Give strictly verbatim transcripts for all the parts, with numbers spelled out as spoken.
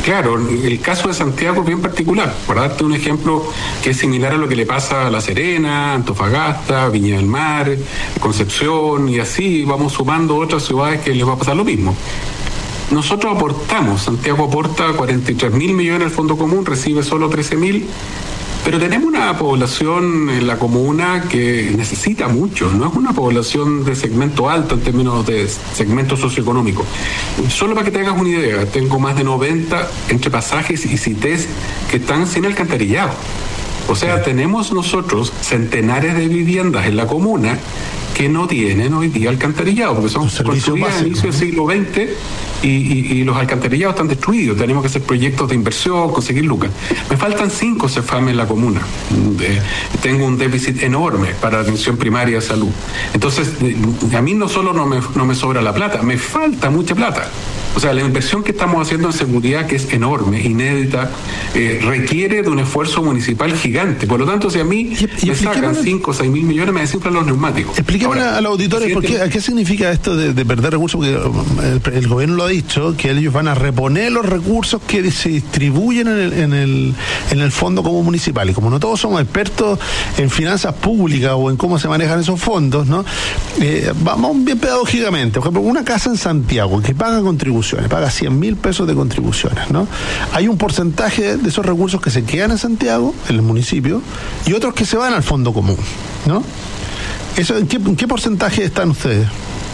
Claro, el caso de Santiago es bien particular. Para darte un ejemplo que es similar a lo que le pasa a La Serena, Antofagasta, Viña del Mar, Concepción, y así vamos sumando otras ciudades que les va a pasar lo mismo. Nosotros aportamos, Santiago aporta cuarenta y tres mil millones al Fondo Común, recibe solo trece mil, pero tenemos una población en la comuna que necesita mucho, no es una población de segmento alto en términos de segmento socioeconómico. Solo para que te hagas una idea, tengo más de noventa entre pasajes y CITES que están sin alcantarillado. O sea, sí. Tenemos nosotros centenares de viviendas en la comuna que no tienen hoy día alcantarillado, porque son construidas a inicio del siglo veinte y, y, y los alcantarillados están destruidos. Tenemos que hacer proyectos de inversión, conseguir lucas. Me faltan cinco CEFAM en la comuna. Eh, tengo un déficit enorme para la atención primaria de salud. Entonces, a mí no solo no me, no me sobra la plata, me falta mucha plata. O sea, la inversión que estamos haciendo en seguridad, que es enorme, inédita, eh, requiere de un esfuerzo municipal gigante. Por lo tanto, si a mí y, y me sacan cinco o seis mil millones, me desinflan los neumáticos. Explíqueme a los auditores, ¿por qué, ¿qué significa esto de, de perder recursos? Porque el, el gobierno lo ha dicho, que ellos van a reponer los recursos que se distribuyen en el, en el, en el Fondo Común Municipal. Y como no todos somos expertos en finanzas públicas o en cómo se manejan esos fondos, ¿no? Eh, vamos bien pedagógicamente. Por ejemplo, una casa en Santiago que paga contribuciones, paga cien mil pesos de contribuciones, ¿no? Hay un porcentaje de esos recursos que se quedan en Santiago, en el municipio, y otros que se van al Fondo Común, ¿no? Eso, ¿en qué, en qué porcentaje están ustedes?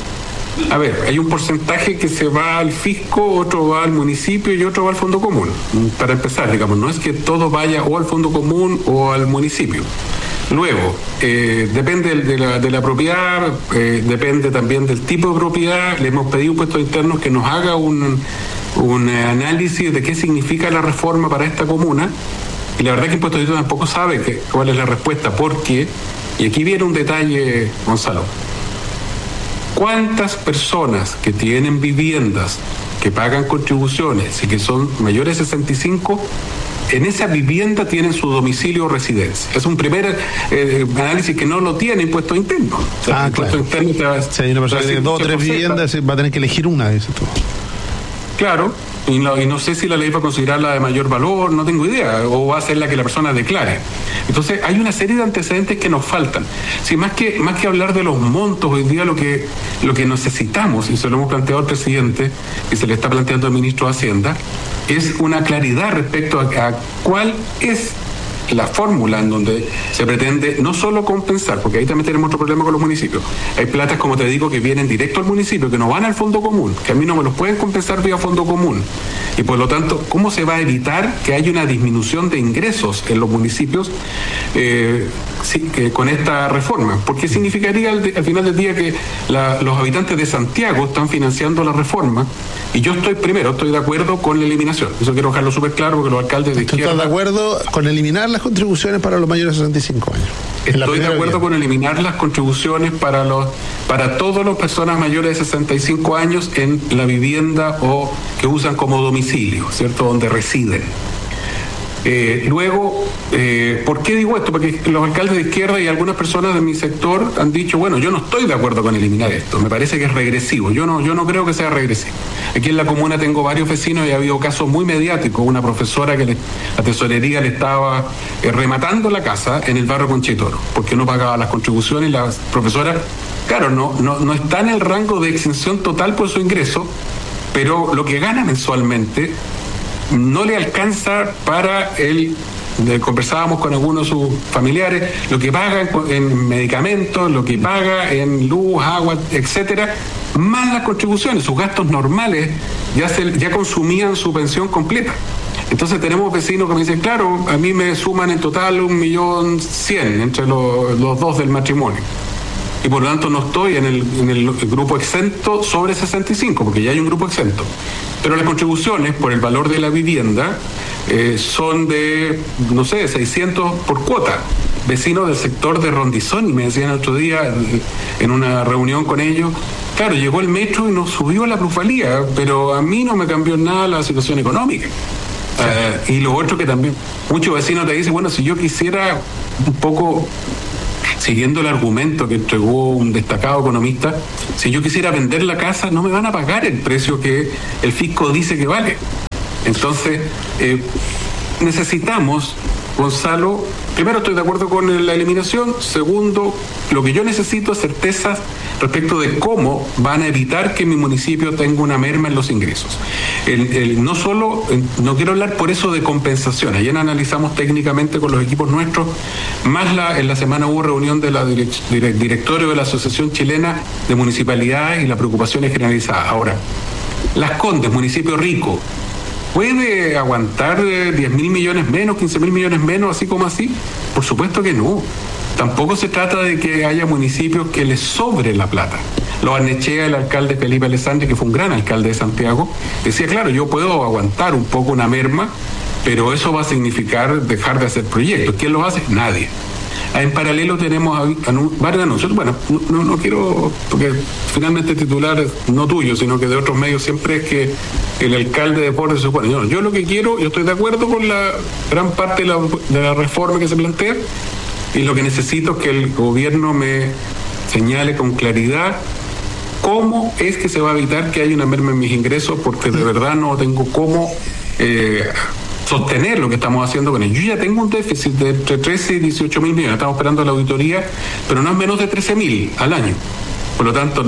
A ver, hay un porcentaje que se va al fisco, otro va al municipio y otro va al Fondo Común. Para empezar, digamos, no es que todo vaya o al Fondo Común o al municipio. Luego, eh, depende de la, de la propiedad, eh, depende también del tipo de propiedad. Le hemos pedido a Impuestos Internos que nos haga un, un análisis de qué significa la reforma para esta comuna. Y la verdad que Impuestos Internos tampoco sabe que, cuál es la respuesta, porque, y aquí viene un detalle, Gonzalo, ¿cuántas personas que tienen viviendas, que pagan contribuciones y que son mayores de sesenta y cinco, en esa vivienda tienen su domicilio o residencia? Es un primer eh, análisis que no lo tiene Impuestos Internos. O sea, ah, Impuestos claro. Internos te va, si hay una persona que tiene dos o tres viviendas, va a tener que elegir una, dices tú. Claro, y no, y no sé si la ley va a considerarla de mayor valor, no tengo idea, o va a ser la que la persona declare. Entonces, hay una serie de antecedentes que nos faltan. Si más que más que hablar de los montos, hoy día lo que lo que necesitamos, y se lo hemos planteado al presidente, y se le está planteando al ministro de Hacienda, es una claridad respecto a, a cuál es la fórmula en donde se pretende no solo compensar, porque ahí también tenemos otro problema con los municipios. Hay platas, como te digo, que vienen directo al municipio, que no van al Fondo Común, que a mí no me los pueden compensar vía Fondo Común. Y por lo tanto, ¿cómo se va a evitar que haya una disminución de ingresos en los municipios eh, sí, que con esta reforma? Porque significaría al, de, al final del día que la, los habitantes de Santiago están financiando la reforma, y yo estoy, primero, estoy de acuerdo con la eliminación. Eso quiero dejarlo súper claro, porque los alcaldes de izquierda... ¿Estás de acuerdo con eliminar las contribuciones para los mayores de sesenta y cinco años? Estoy de acuerdo con eliminar las contribuciones para los para todas las personas mayores de sesenta y cinco años en la vivienda o que usan como domicilio, ¿cierto? Donde residen. Eh, luego, eh, ¿por qué digo esto? Porque los alcaldes de izquierda y algunas personas de mi sector han dicho, bueno, yo no estoy de acuerdo con eliminar esto, me parece que es regresivo. Yo no, yo no creo que sea regresivo. Aquí en la comuna tengo varios vecinos y ha habido casos muy mediáticos. Una profesora que le, la tesorería le estaba eh, rematando la casa en el barrio Conchitoro, porque no pagaba las contribuciones, y la profesora, claro, no, no, no está en el rango de exención total por su ingreso, pero lo que gana mensualmente no le alcanza para el, conversábamos con algunos de sus familiares, lo que paga en, en medicamentos, lo que paga en luz, agua, etcétera, más las contribuciones. Sus gastos normales ya, se, ya consumían su pensión completa. Entonces tenemos vecinos que me dicen, claro, a mí me suman en total un millón cien entre los, los dos del matrimonio. Y por lo tanto no estoy en el, en el grupo exento sobre sesenta y cinco, porque ya hay un grupo exento. Pero las contribuciones por el valor de la vivienda eh, son de, no sé, seiscientos por cuota. Vecinos del sector de Rondizón, y me decían el otro día en una reunión con ellos, claro, llegó el metro y nos subió la plusvalía, pero a mí no me cambió en nada la situación económica. Uh, y lo otro que también, muchos vecinos te dicen, bueno, si yo quisiera un poco... siguiendo el argumento que entregó un destacado economista, si yo quisiera vender la casa, no me van a pagar el precio que el fisco dice que vale. Entonces, eh, necesitamos, Gonzalo, primero estoy de acuerdo con la eliminación, segundo, lo que yo necesito es certezas respecto de cómo van a evitar que mi municipio tenga una merma en los ingresos. El, el, no solo, no quiero hablar por eso de compensación, ayer analizamos técnicamente con los equipos nuestros, más la, en la semana hubo reunión de la direct, direct, directorio de la Asociación Chilena de Municipalidades y la preocupación es generalizada. Ahora, Las Condes, municipio rico, ¿puede aguantar diez mil millones menos, quince mil millones menos, así como así? Por supuesto que no. Tampoco se trata de que haya municipios que les sobre la plata. Lo Arnechea, el alcalde Felipe Alessandri, que fue un gran alcalde de Santiago, decía, claro, yo puedo aguantar un poco una merma, pero eso va a significar dejar de hacer proyectos. ¿Quién lo hace? Nadie. En paralelo tenemos anu- varios anuncios. Bueno, no, no, no quiero, porque finalmente el titular no tuyo, sino que de otros medios siempre es que el alcalde de Porres se supone. Yo, yo lo que quiero, yo estoy de acuerdo con la gran parte de la, de la reforma que se plantea, y lo que necesito es que el gobierno me señale con claridad cómo es que se va a evitar que haya una merma en mis ingresos, porque de verdad no tengo cómo eh, sostener lo que estamos haciendo con ellos. Yo ya tengo un déficit de entre trece y dieciocho mil millones, estamos esperando la auditoría, pero no es menos de trece mil al año. Por lo tanto,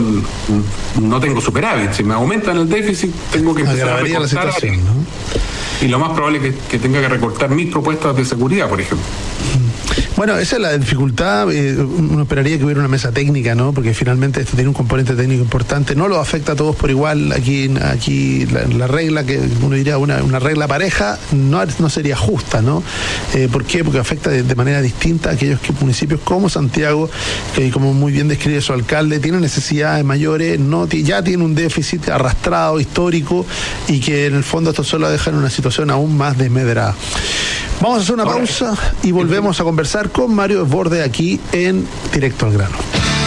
no tengo superávit. Si me aumentan el déficit, tengo que empezar Agravaría a recortar. La situación, ¿no? Y lo más probable es que, que tenga que recortar mis propuestas de seguridad, por ejemplo. Bueno, esa es la dificultad. Eh, uno esperaría que hubiera una mesa técnica, ¿no? Porque finalmente esto tiene un componente técnico importante. No lo afecta a todos por igual. Aquí, aquí la, la regla que uno diría una, una regla pareja no, no sería justa, ¿no? Eh, ¿Por qué? Porque afecta de, de manera distinta a aquellos que, municipios como Santiago, que como muy bien describe su alcalde, tienen necesidades mayores, no ya tiene un déficit arrastrado histórico y que en el fondo esto solo deja en una situación aún más desmedrada. Vamos a hacer una pausa y volvemos a conversar con Mario Desbordes aquí en Directo al Grano.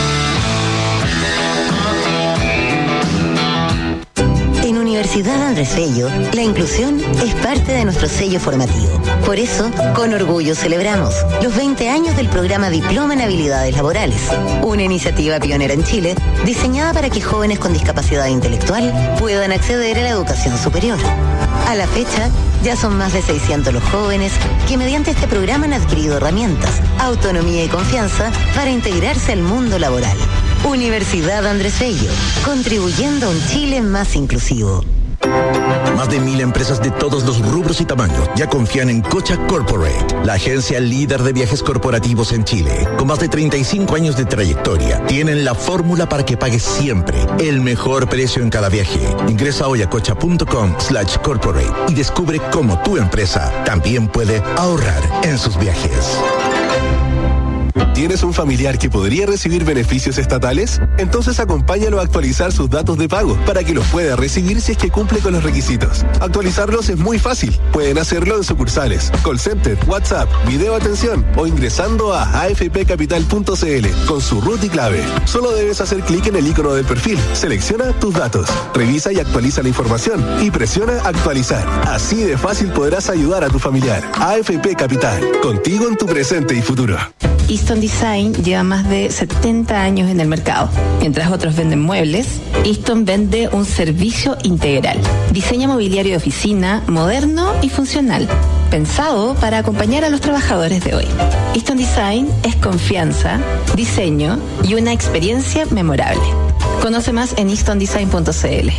En Universidad Andrés Bello, la inclusión es parte de nuestro sello formativo. Por eso, con orgullo celebramos los veinte años del programa Diploma en Habilidades Laborales, una iniciativa pionera en Chile diseñada para que jóvenes con discapacidad intelectual puedan acceder a la educación superior. A la fecha, ya son más de seiscientos los jóvenes que mediante este programa han adquirido herramientas, autonomía y confianza para integrarse al mundo laboral. Universidad Andrés Bello, contribuyendo a un Chile más inclusivo. Más de mil empresas de todos los rubros y tamaños ya confían en Cocha Corporate, la agencia líder de viajes corporativos en Chile. Con más de treinta y cinco años de trayectoria, tienen la fórmula para que pagues siempre el mejor precio en cada viaje. Ingresa hoy a cocha.com slash corporate y descubre cómo tu empresa también puede ahorrar en sus viajes. ¿Tienes un familiar que podría recibir beneficios estatales? Entonces acompáñalo a actualizar sus datos de pago para que los pueda recibir si es que cumple con los requisitos. Actualizarlos es muy fácil. Pueden hacerlo en sucursales, call center, WhatsApp, video atención o ingresando a a f p capital punto c l con su R U T y clave. Solo debes hacer clic en el icono del perfil, selecciona tus datos, revisa y actualiza la información y presiona actualizar. Así de fácil podrás ayudar a tu familiar. A F P Capital, contigo en tu presente y futuro. Easton Design lleva más de setenta años en el mercado. Mientras otros venden muebles, Easton vende un servicio integral. Diseño mobiliario de oficina, moderno y funcional, pensado para acompañar a los trabajadores de hoy. Easton Design es confianza, diseño y una experiencia memorable. Conoce más en easton design punto c l.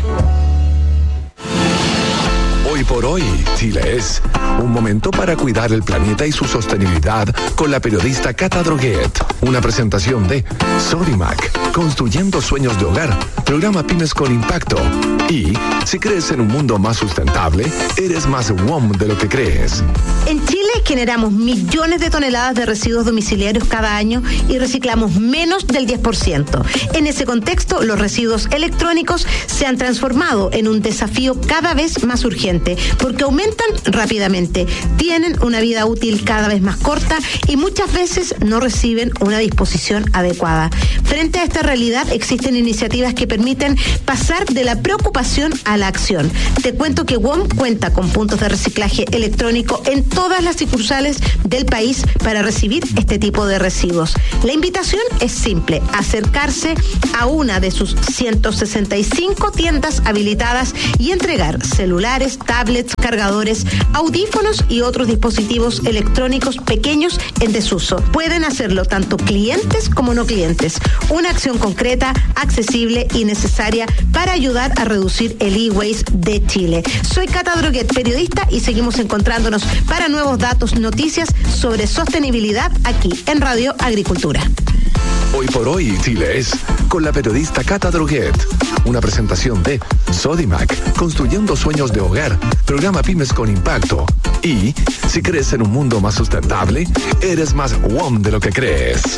Hoy por hoy, Chile es un momento para cuidar el planeta y su sostenibilidad con la periodista Cata Droguet. Una presentación de Sodimac, construyendo sueños de hogar, programa Pymes con Impacto. Y si crees en un mundo más sustentable, eres más W O M de lo que crees. En Chile generamos millones de toneladas de residuos domiciliarios cada año y reciclamos menos del diez por ciento. En ese contexto, los residuos electrónicos se han transformado en un desafío cada vez más urgente porque aumentan rápidamente, tienen una vida útil cada vez más corta y muchas veces no reciben una disposición adecuada. Frente a esta realidad, existen iniciativas que permiten pasar de la preocupación a la acción. Te cuento que W O M cuenta con puntos de reciclaje electrónico en todas las sucursales del país para recibir este tipo de residuos. La invitación es simple: acercarse a una de sus ciento sesenta y cinco tiendas habilitadas y entregar celulares, tablets, tablets, cargadores, audífonos y otros dispositivos electrónicos pequeños en desuso. Pueden hacerlo tanto clientes como no clientes. Una acción concreta, accesible y necesaria para ayudar a reducir el e-waste de Chile. Soy Cata Droguet, periodista, y seguimos encontrándonos para nuevos datos, noticias sobre sostenibilidad aquí en Radio Agricultura. Hoy por hoy, Chile es con la periodista Cata Droguet. Una presentación de Sodimac, construyendo sueños de hogar, programa Pymes con Impacto. Y, si crees en un mundo más sustentable, eres más W O M de lo que crees.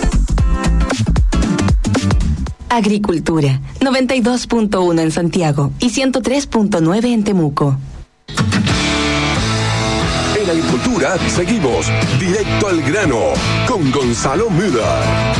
Agricultura, noventa y dos punto uno en Santiago y ciento tres punto nueve en Temuco. En Agricultura seguimos directo al grano con Gonzalo Müller.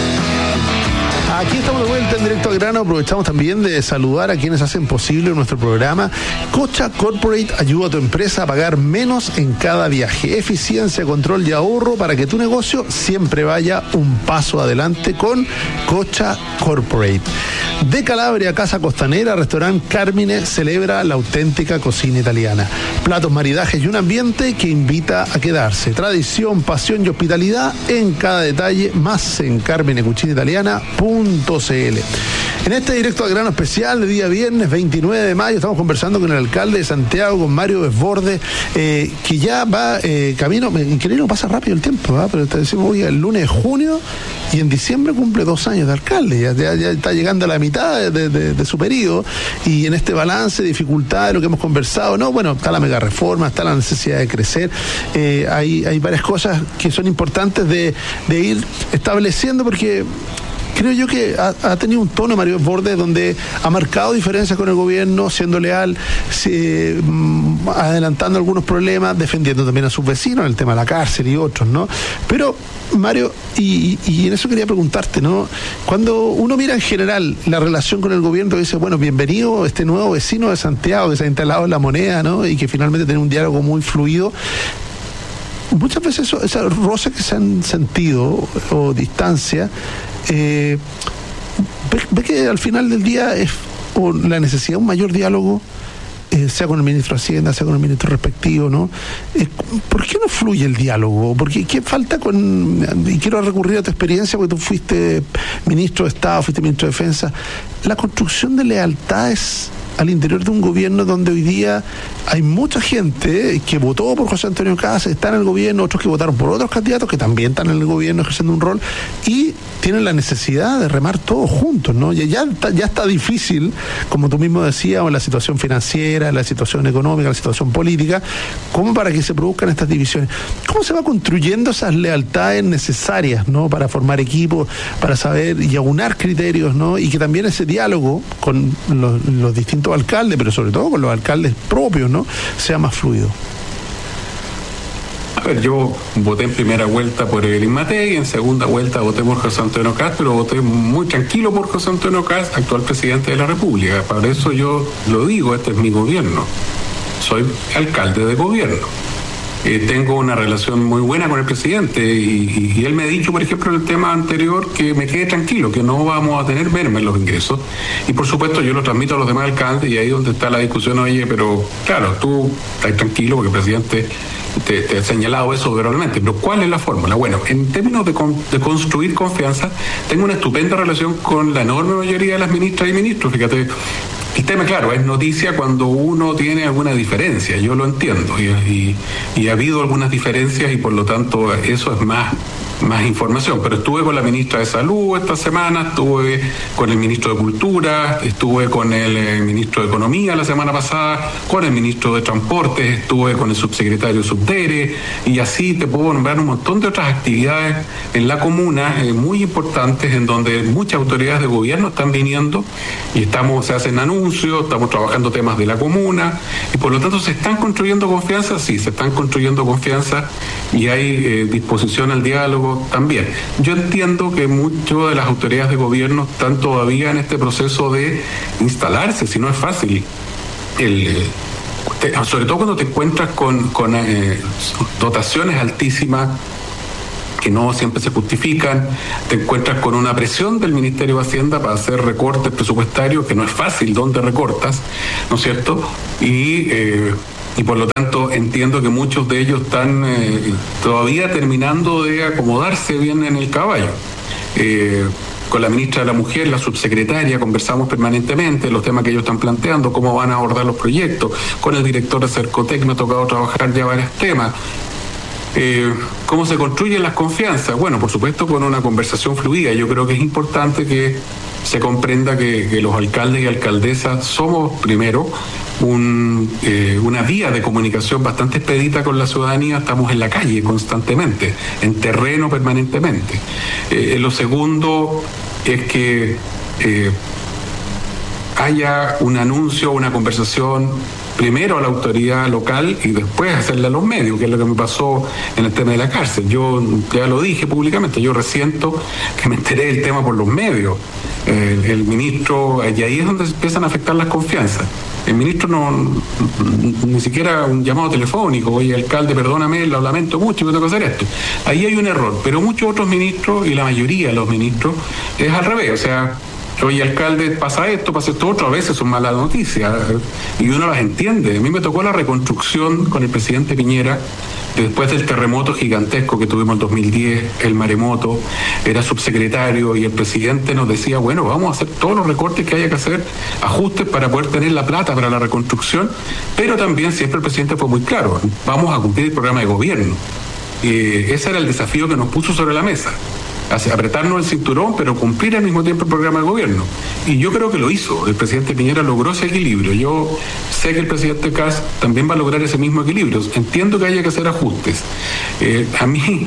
Aquí estamos de vuelta en Directo al Grano. Aprovechamos también de saludar a quienes hacen posible nuestro programa. Cocha Corporate ayuda a tu empresa a pagar menos en cada viaje. Eficiencia, control y ahorro para que tu negocio siempre vaya un paso adelante con Cocha Corporate. De Calabria a Casa Costanera, Restaurante Carmine celebra la auténtica cocina italiana. Platos, maridajes y un ambiente que invita a quedarse. Tradición, pasión y hospitalidad en cada detalle, más en carmine cucina italiana punto c l. En este Directo al Grano especial de día viernes veintinueve de mayo estamos conversando con el alcalde de Santiago, con Mario Desbordes, eh, que ya va eh, camino, increíble, pasa rápido el tiempo, ¿eh? Pero te decimos hoy el lunes de junio y en diciembre cumple dos años de alcalde, ya, ya, ya está llegando a la mitad de, de, de su periodo, y en este balance, dificultad de lo que hemos conversado, no, bueno, está la mega reforma, está la necesidad de crecer, eh, hay, hay varias cosas que son importantes de, de ir estableciendo, porque creo yo que ha, ha tenido un tono Mario Desbordes donde ha marcado diferencias con el gobierno, siendo leal, se, mm, adelantando algunos problemas, defendiendo también a sus vecinos en el tema de la cárcel y otros, ¿no? Pero, Mario, y, y en eso quería preguntarte, ¿no? Cuando uno mira en general la relación con el gobierno, dice, bueno, bienvenido este nuevo vecino de Santiago que se ha instalado en La Moneda, ¿no? Y que finalmente tiene un diálogo muy fluido. Muchas veces eso, esas roces que se han sentido o distancia, eh, ve, ve que al final del día es o la necesidad de un mayor diálogo, eh, sea con el ministro de Hacienda, sea con el ministro respectivo, ¿no? Eh, ¿Por qué no fluye el diálogo? Porque ¿qué falta con...? Y quiero recurrir a tu experiencia, porque tú fuiste ministro de Estado, fuiste ministro de Defensa. La construcción de lealtades al interior de un gobierno donde hoy día hay mucha gente que votó por José Antonio Kast, está en el gobierno, otros que votaron por otros candidatos que también están en el gobierno ejerciendo un rol y tienen la necesidad de remar todos juntos, ¿no? Ya, ya, está, ya está difícil, como tú mismo decías, en la situación financiera, en la situación económica, en la situación política, como para que se produzcan estas divisiones. ¿Cómo se va construyendo esas lealtades necesarias, ¿no? Para formar equipos, para saber y aunar criterios, ¿no? Y que también ese diálogo con los, los distintos alcaldes, pero sobre todo con los alcaldes propios, ¿no? Sea más fluido. A ver, yo voté en primera vuelta por Evelyn Matei, en segunda vuelta voté por José Antonio Kast, pero voté muy tranquilo por José Antonio Kast, actual presidente de la República. Para eso yo lo digo, este es mi gobierno. Soy alcalde de gobierno. Eh, tengo una relación muy buena con el presidente y, y, y él me ha dicho, por ejemplo, en el tema anterior, que me quede tranquilo, que no vamos a tener merma en los ingresos. Y por supuesto yo lo transmito a los demás alcaldes y ahí es donde está la discusión. Oye, pero claro, tú estás tranquilo porque el presidente te, te ha señalado eso verbalmente, pero ¿cuál es la fórmula? Bueno, en términos de, con, de construir confianza, tengo una estupenda relación con la enorme mayoría de las ministras y ministros. Fíjate, el tema, claro, es noticia cuando uno tiene alguna diferencia, yo lo entiendo, y, y, y ha habido algunas diferencias y por lo tanto eso es más, más información, pero estuve con la ministra de Salud esta semana, estuve con el ministro de Cultura, estuve con el, el ministro de Economía la semana pasada, con el ministro de Transportes, estuve con el subsecretario Subdere, y así te puedo nombrar un montón de otras actividades en la comuna eh, muy importantes, en donde muchas autoridades de gobierno están viniendo y estamos, se hacen anuncios, estamos trabajando temas de la comuna y por lo tanto se están construyendo confianza, sí, se están construyendo confianza y hay eh, disposición al diálogo también. Yo entiendo que muchas de las autoridades de gobierno están todavía en este proceso de instalarse, si no es fácil. El, te, sobre todo cuando te encuentras con, con eh, dotaciones altísimas que no siempre se justifican, te encuentras con una presión del Ministerio de Hacienda para hacer recortes presupuestarios, que no es fácil dónde recortas, ¿no es cierto? Y eh, y por lo tanto entiendo que muchos de ellos están eh, todavía terminando de acomodarse bien en el caballo. Eh, con la ministra de la Mujer, la subsecretaria, conversamos permanentemente los temas que ellos están planteando, cómo van a abordar los proyectos. Con el director de Cercotec me ha tocado trabajar ya varios temas. Eh, ¿Cómo se construyen las confianzas? Bueno, por supuesto con una conversación fluida. Yo creo que es importante que se comprenda que, que los alcaldes y alcaldesas somos primero un, eh, una vía de comunicación bastante expedita con la ciudadanía. Estamos en la calle constantemente, en terreno permanentemente. Eh, lo segundo es que eh, haya un anuncio, una conversación primero a la autoridad local y después hacerle a los medios, que es lo que me pasó en el tema de la cárcel. Yo ya lo dije públicamente, yo resiento que me enteré del tema por los medios. El, el ministro, y ahí es donde se empiezan a afectar las confianzas. El ministro no, ni siquiera un llamado telefónico, oye, alcalde, perdóname, lo lamento mucho, yo tengo que hacer esto. Ahí hay un error, pero muchos otros ministros, y la mayoría de los ministros, es al revés, o sea, oye, alcalde, pasa esto, pasa esto otro, a veces son malas noticias, y uno las entiende. A mí me tocó la reconstrucción con el presidente Piñera, después del terremoto gigantesco que tuvimos en dos mil diez, el maremoto, era subsecretario y el presidente nos decía, bueno, vamos a hacer todos los recortes que haya que hacer, ajustes para poder tener la plata para la reconstrucción, pero también siempre el presidente fue muy claro, vamos a cumplir el programa de gobierno. Eh, ese era el desafío que nos puso sobre la mesa. Apretarnos el cinturón, pero cumplir al mismo tiempo el programa de gobierno. Y yo creo que lo hizo. El presidente Piñera logró ese equilibrio. Yo sé que el presidente Kast también va a lograr ese mismo equilibrio. Entiendo que haya que hacer ajustes. Eh, a mí,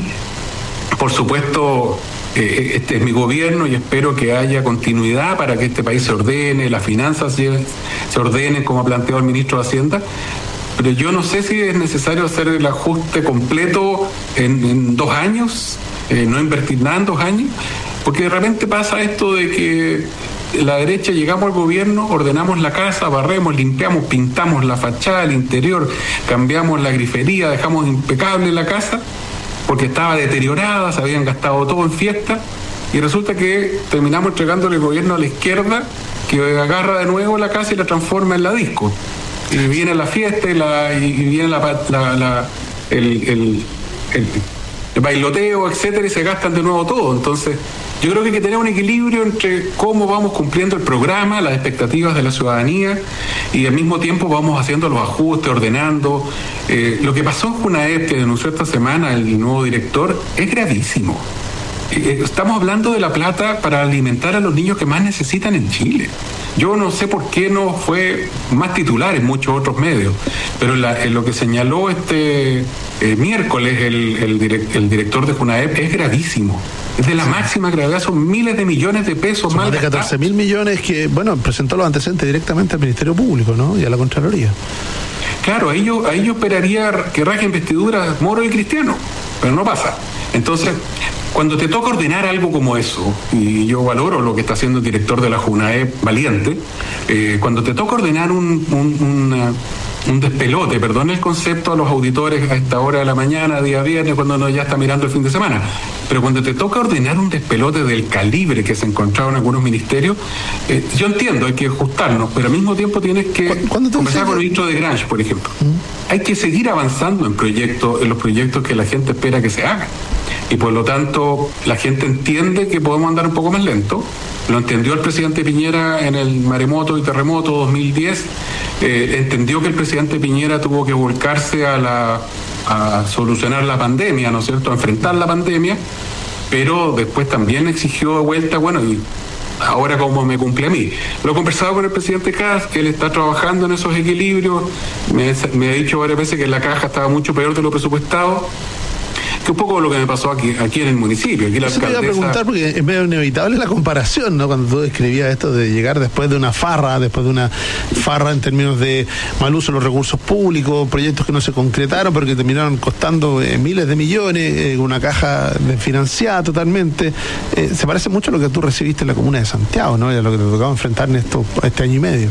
por supuesto, eh, este es mi gobierno y espero que haya continuidad para que este país se ordene, las finanzas se, se ordenen, como ha planteado el ministro de Hacienda. Pero yo no sé si es necesario hacer el ajuste completo en, en dos años. Eh, no invertir nada en dos años, porque de repente pasa esto de que la derecha llegamos al gobierno, ordenamos la casa, barremos, limpiamos, pintamos la fachada, el interior, cambiamos la grifería, dejamos impecable la casa, porque estaba deteriorada, se habían gastado todo en fiesta, y resulta que terminamos entregándole el gobierno a la izquierda, que agarra de nuevo la casa y la transforma en la disco. Y viene la fiesta y, la, y viene la, la, la, el, el, el el bailoteo, etcétera, y se gastan de nuevo todo. Entonces, yo creo que hay que tener un equilibrio entre cómo vamos cumpliendo el programa, las expectativas de la ciudadanía, y al mismo tiempo vamos haciendo los ajustes, ordenando. Eh, lo que pasó en Junaep, que denunció esta semana el nuevo director, es gravísimo. Eh, estamos hablando de la plata para alimentar a los niños que más necesitan en Chile. Yo no sé por qué no fue más titular en muchos otros medios, pero la, en lo que señaló este eh, miércoles el, el, direct, el director de Junaep es gravísimo. Es de la sí. máxima gravedad, son miles de millones de pesos son mal de catorce mil millones que, bueno, presentó los antecedentes directamente al Ministerio Público, ¿no? Y a la Contraloría. Claro, ahí yo, ahí yo esperaría que rajen vestiduras Moro y Cristiano, pero no pasa. Entonces, cuando te toca ordenar algo como eso, y yo valoro lo que está haciendo el director de la Junaep, valiente, eh, cuando te toca ordenar un, un, una, un despelote, perdón el concepto a los auditores a esta hora de la mañana, día viernes, cuando uno ya está mirando el fin de semana, pero cuando te toca ordenar un despelote del calibre que se encontraba en algunos ministerios, eh, yo entiendo, hay que ajustarnos, pero al mismo tiempo tienes que conversar con el ministro de Grange, por ejemplo. ¿Mm? Hay que seguir avanzando en proyectos, en los proyectos que la gente espera que se hagan. Y por lo tanto, la gente entiende que podemos andar un poco más lento. Lo entendió el presidente Piñera en el maremoto y terremoto dos mil diez. Eh, entendió que el presidente Piñera tuvo que volcarse a, la, a solucionar la pandemia, ¿no es cierto?, a enfrentar la pandemia, pero después también exigió de vuelta, bueno, y ahora como me cumple a mí. Lo he conversado con el presidente Kast, que él está trabajando en esos equilibrios. Me, me ha dicho varias veces que la caja estaba mucho peor de lo presupuestado, que un poco lo que me pasó aquí, aquí en el municipio. Aquí la Eso alcaldesa... te iba a preguntar, porque es medio inevitable la comparación, ¿no? Cuando tú describías esto de llegar después de una farra, después de una farra en términos de mal uso de los recursos públicos, proyectos que no se concretaron, pero que terminaron costando eh, miles de millones, eh, una caja desfinanciada totalmente. Eh, se parece mucho a lo que tú recibiste en la comuna de Santiago, ¿no? Y a lo que te tocaba enfrentar en esto, este año y medio.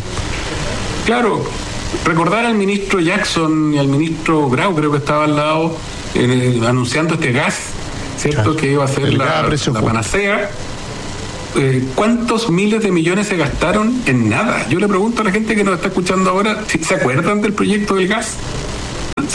Claro, recordar al ministro Jackson y al ministro Grau, creo que estaba al lado, eh, anunciando este gas, ¿cierto? Claro. Que iba a ser la, la panacea. Eh, ¿Cuántos miles de millones se gastaron en nada? Yo le pregunto a la gente que nos está escuchando ahora, si se acuerdan del proyecto del gas.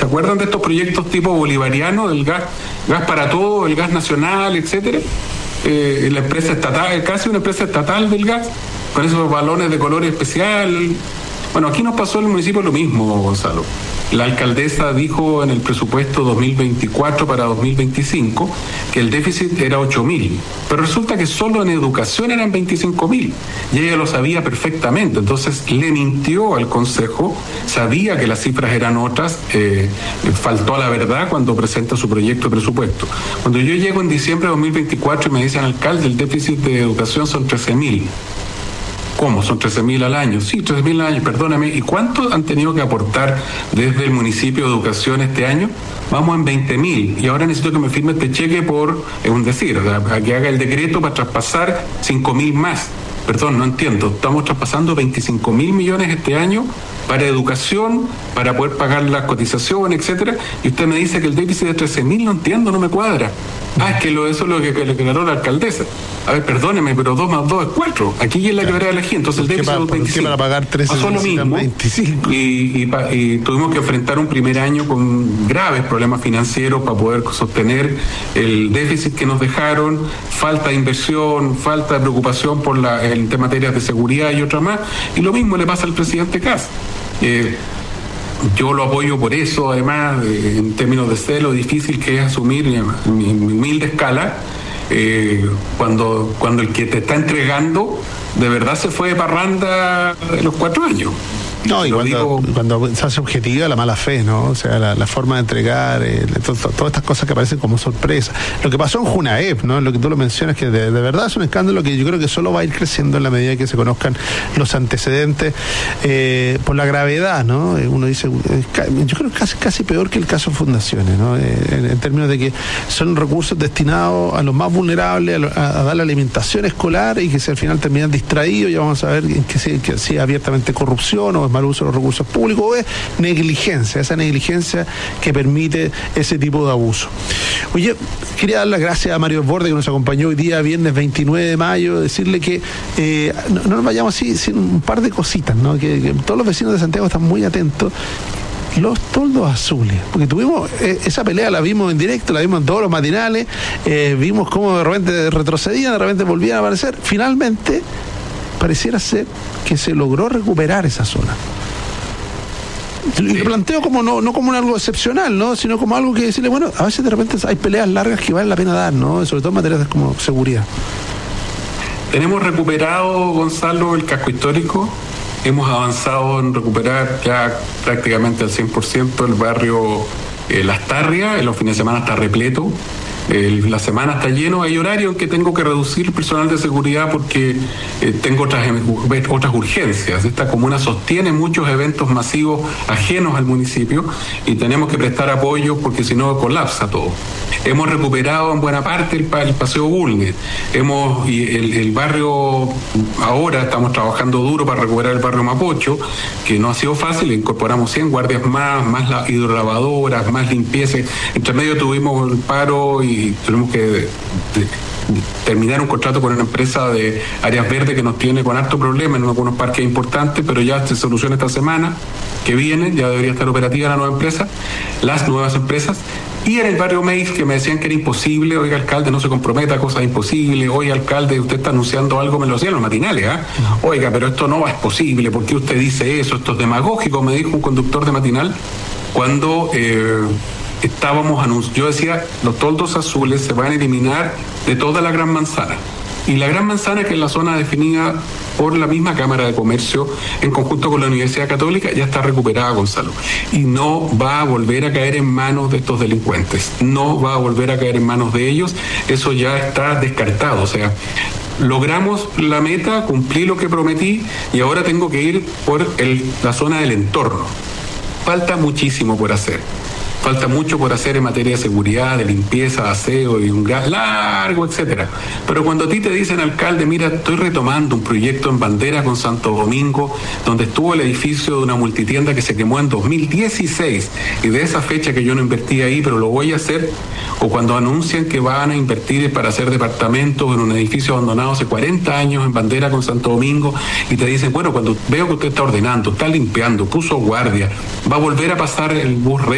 acuerdan de estos proyectos tipo bolivariano, del gas, gas para todo, el gas nacional, etcétera? Eh, la empresa estatal, casi una empresa estatal del gas, con esos balones de color especial. Bueno, aquí nos pasó en el municipio lo mismo, Gonzalo. La alcaldesa dijo en el presupuesto dos mil veinticuatro para dos mil veinticinco que el déficit era ocho mil, pero resulta que solo en educación eran veinticinco mil, y ella lo sabía perfectamente. Entonces le mintió al Consejo, sabía que las cifras eran otras, eh, faltó a la verdad cuando presenta su proyecto de presupuesto. Cuando yo llego en diciembre de dos mil veinticuatro y me dicen, alcalde, el déficit de educación son trece mil. ¿Cómo? ¿Son trece mil al año? Sí, trece mil al año, perdóname. ¿Y cuánto han tenido que aportar desde el municipio de educación este año? Vamos en veinte mil. Y ahora necesito que me firme este cheque por, es un decir, o sea, que haga el decreto para traspasar cinco mil más. Perdón, no entiendo. Estamos traspasando veinticinco mil millones este año para educación, para poder pagar las cotizaciones, etcétera. Y usted me dice que el déficit de trece mil, no entiendo, no me cuadra. Ah, es que lo, eso es lo que, que le declaró la alcaldesa. A ver, perdóneme, pero dos más dos es cuatro. Aquí es la que habrá elegir. Entonces el déficit es veinticinco. Para pagar trece pasó lo mismo. veinticinco. Y, y, y tuvimos que enfrentar un primer año con graves problemas financieros para poder sostener el déficit que nos dejaron, falta de inversión, falta de preocupación por la, en materias de seguridad y otra más. Y lo mismo le pasa al presidente Kast. Eh, Yo lo apoyo por eso, además, eh, en términos de sé lo difícil que es asumir mi, mi, mi humilde escala, eh, cuando, cuando el que te está entregando de verdad se fue de parranda en los cuatro años. No, y cuando, digo, cuando se hace objetiva la mala fe, ¿no? O sea, la, la forma de entregar, eh, to, to, todas estas cosas que aparecen como sorpresa. Lo que pasó en Junaep, ¿no? Lo que tú lo mencionas, que de, de verdad es un escándalo que yo creo que solo va a ir creciendo en la medida que se conozcan los antecedentes, eh, por la gravedad, ¿no? Uno dice, eh, yo creo que casi, casi peor que el caso Fundaciones, ¿no? Eh, en, en términos de que son recursos destinados a los más vulnerables, a, lo, a, a dar la alimentación escolar, y que si al final terminan distraídos, ya vamos a ver que si, que si abiertamente corrupción o mal uso de los recursos públicos, o es negligencia, esa negligencia que permite ese tipo de abuso. Oye, quería dar las gracias a Mario Borde, que nos acompañó hoy día, viernes veintinueve de mayo, decirle que eh, no, no nos vayamos así sin un par de cositas, ¿no? Que, que todos los vecinos de Santiago están muy atentos. Los toldos azules, porque tuvimos eh, esa pelea, la vimos en directo, la vimos en todos los matinales, eh, vimos cómo de repente retrocedían, de repente volvían a aparecer. Finalmente pareciera ser que se logró recuperar esa zona. Y lo planteo como no, no como algo excepcional, ¿no? Sino como algo que decirle, bueno, a veces de repente hay peleas largas que vale la pena dar, ¿no? Sobre todo en materias como seguridad. Tenemos recuperado, Gonzalo, el casco histórico. Hemos avanzado en recuperar ya prácticamente al cien por ciento el barrio eh, Las Tarrias. En los fines de semana está repleto. El, la semana está lleno, hay horario en que tengo que reducir el personal de seguridad porque eh, tengo otras, otras urgencias. Esta comuna sostiene muchos eventos masivos ajenos al municipio y tenemos que prestar apoyo porque si no colapsa todo. Hemos recuperado en buena parte el, el Paseo Bulnes. Hemos, y el, el barrio, ahora estamos trabajando duro para recuperar el barrio Mapocho, que no ha sido fácil. Incorporamos cien guardias más, más la hidrolavadoras, más limpieza. Entre medio tuvimos el paro y y tenemos que de, de, de terminar un contrato con una empresa de áreas verdes que nos tiene con harto problema en algunos parques importantes, pero ya se soluciona esta semana que viene, ya debería estar operativa la nueva empresa, las nuevas empresas. Y en el barrio Meis, que me decían que era imposible, oiga, alcalde, no se comprometa a cosas imposibles, oiga, alcalde, usted está anunciando algo, me lo hacían los matinales, ¿ah? ¿eh? No. Oiga, pero esto no es posible, ¿por qué usted dice eso? Esto es demagógico, me dijo un conductor de matinal, cuando eh, estábamos anunciando, yo decía, los toldos azules se van a eliminar de toda la Gran Manzana. Y la Gran Manzana, que es la zona definida por la misma Cámara de Comercio en conjunto con la Universidad Católica, ya está recuperada, Gonzalo. Y no va a volver a caer en manos de estos delincuentes. No va a volver a caer en manos de ellos. Eso ya está descartado. O sea, logramos la meta, cumplí lo que prometí y ahora tengo que ir por el, la zona del entorno. Falta muchísimo por hacer. Falta mucho por hacer en materia de seguridad, de limpieza, de aseo y un gas largo, etcétera. Pero cuando a ti te dicen, alcalde, mira, estoy retomando un proyecto en Bandera con Santo Domingo, donde estuvo el edificio de una multitienda que se quemó en dos mil dieciséis, y de esa fecha que yo no invertí ahí, pero lo voy a hacer, o cuando anuncian que van a invertir para hacer departamentos en un edificio abandonado hace cuarenta años en Bandera con Santo Domingo, y te dicen, bueno, cuando veo que usted está ordenando, está limpiando, puso guardia, va a volver a pasar el bus red,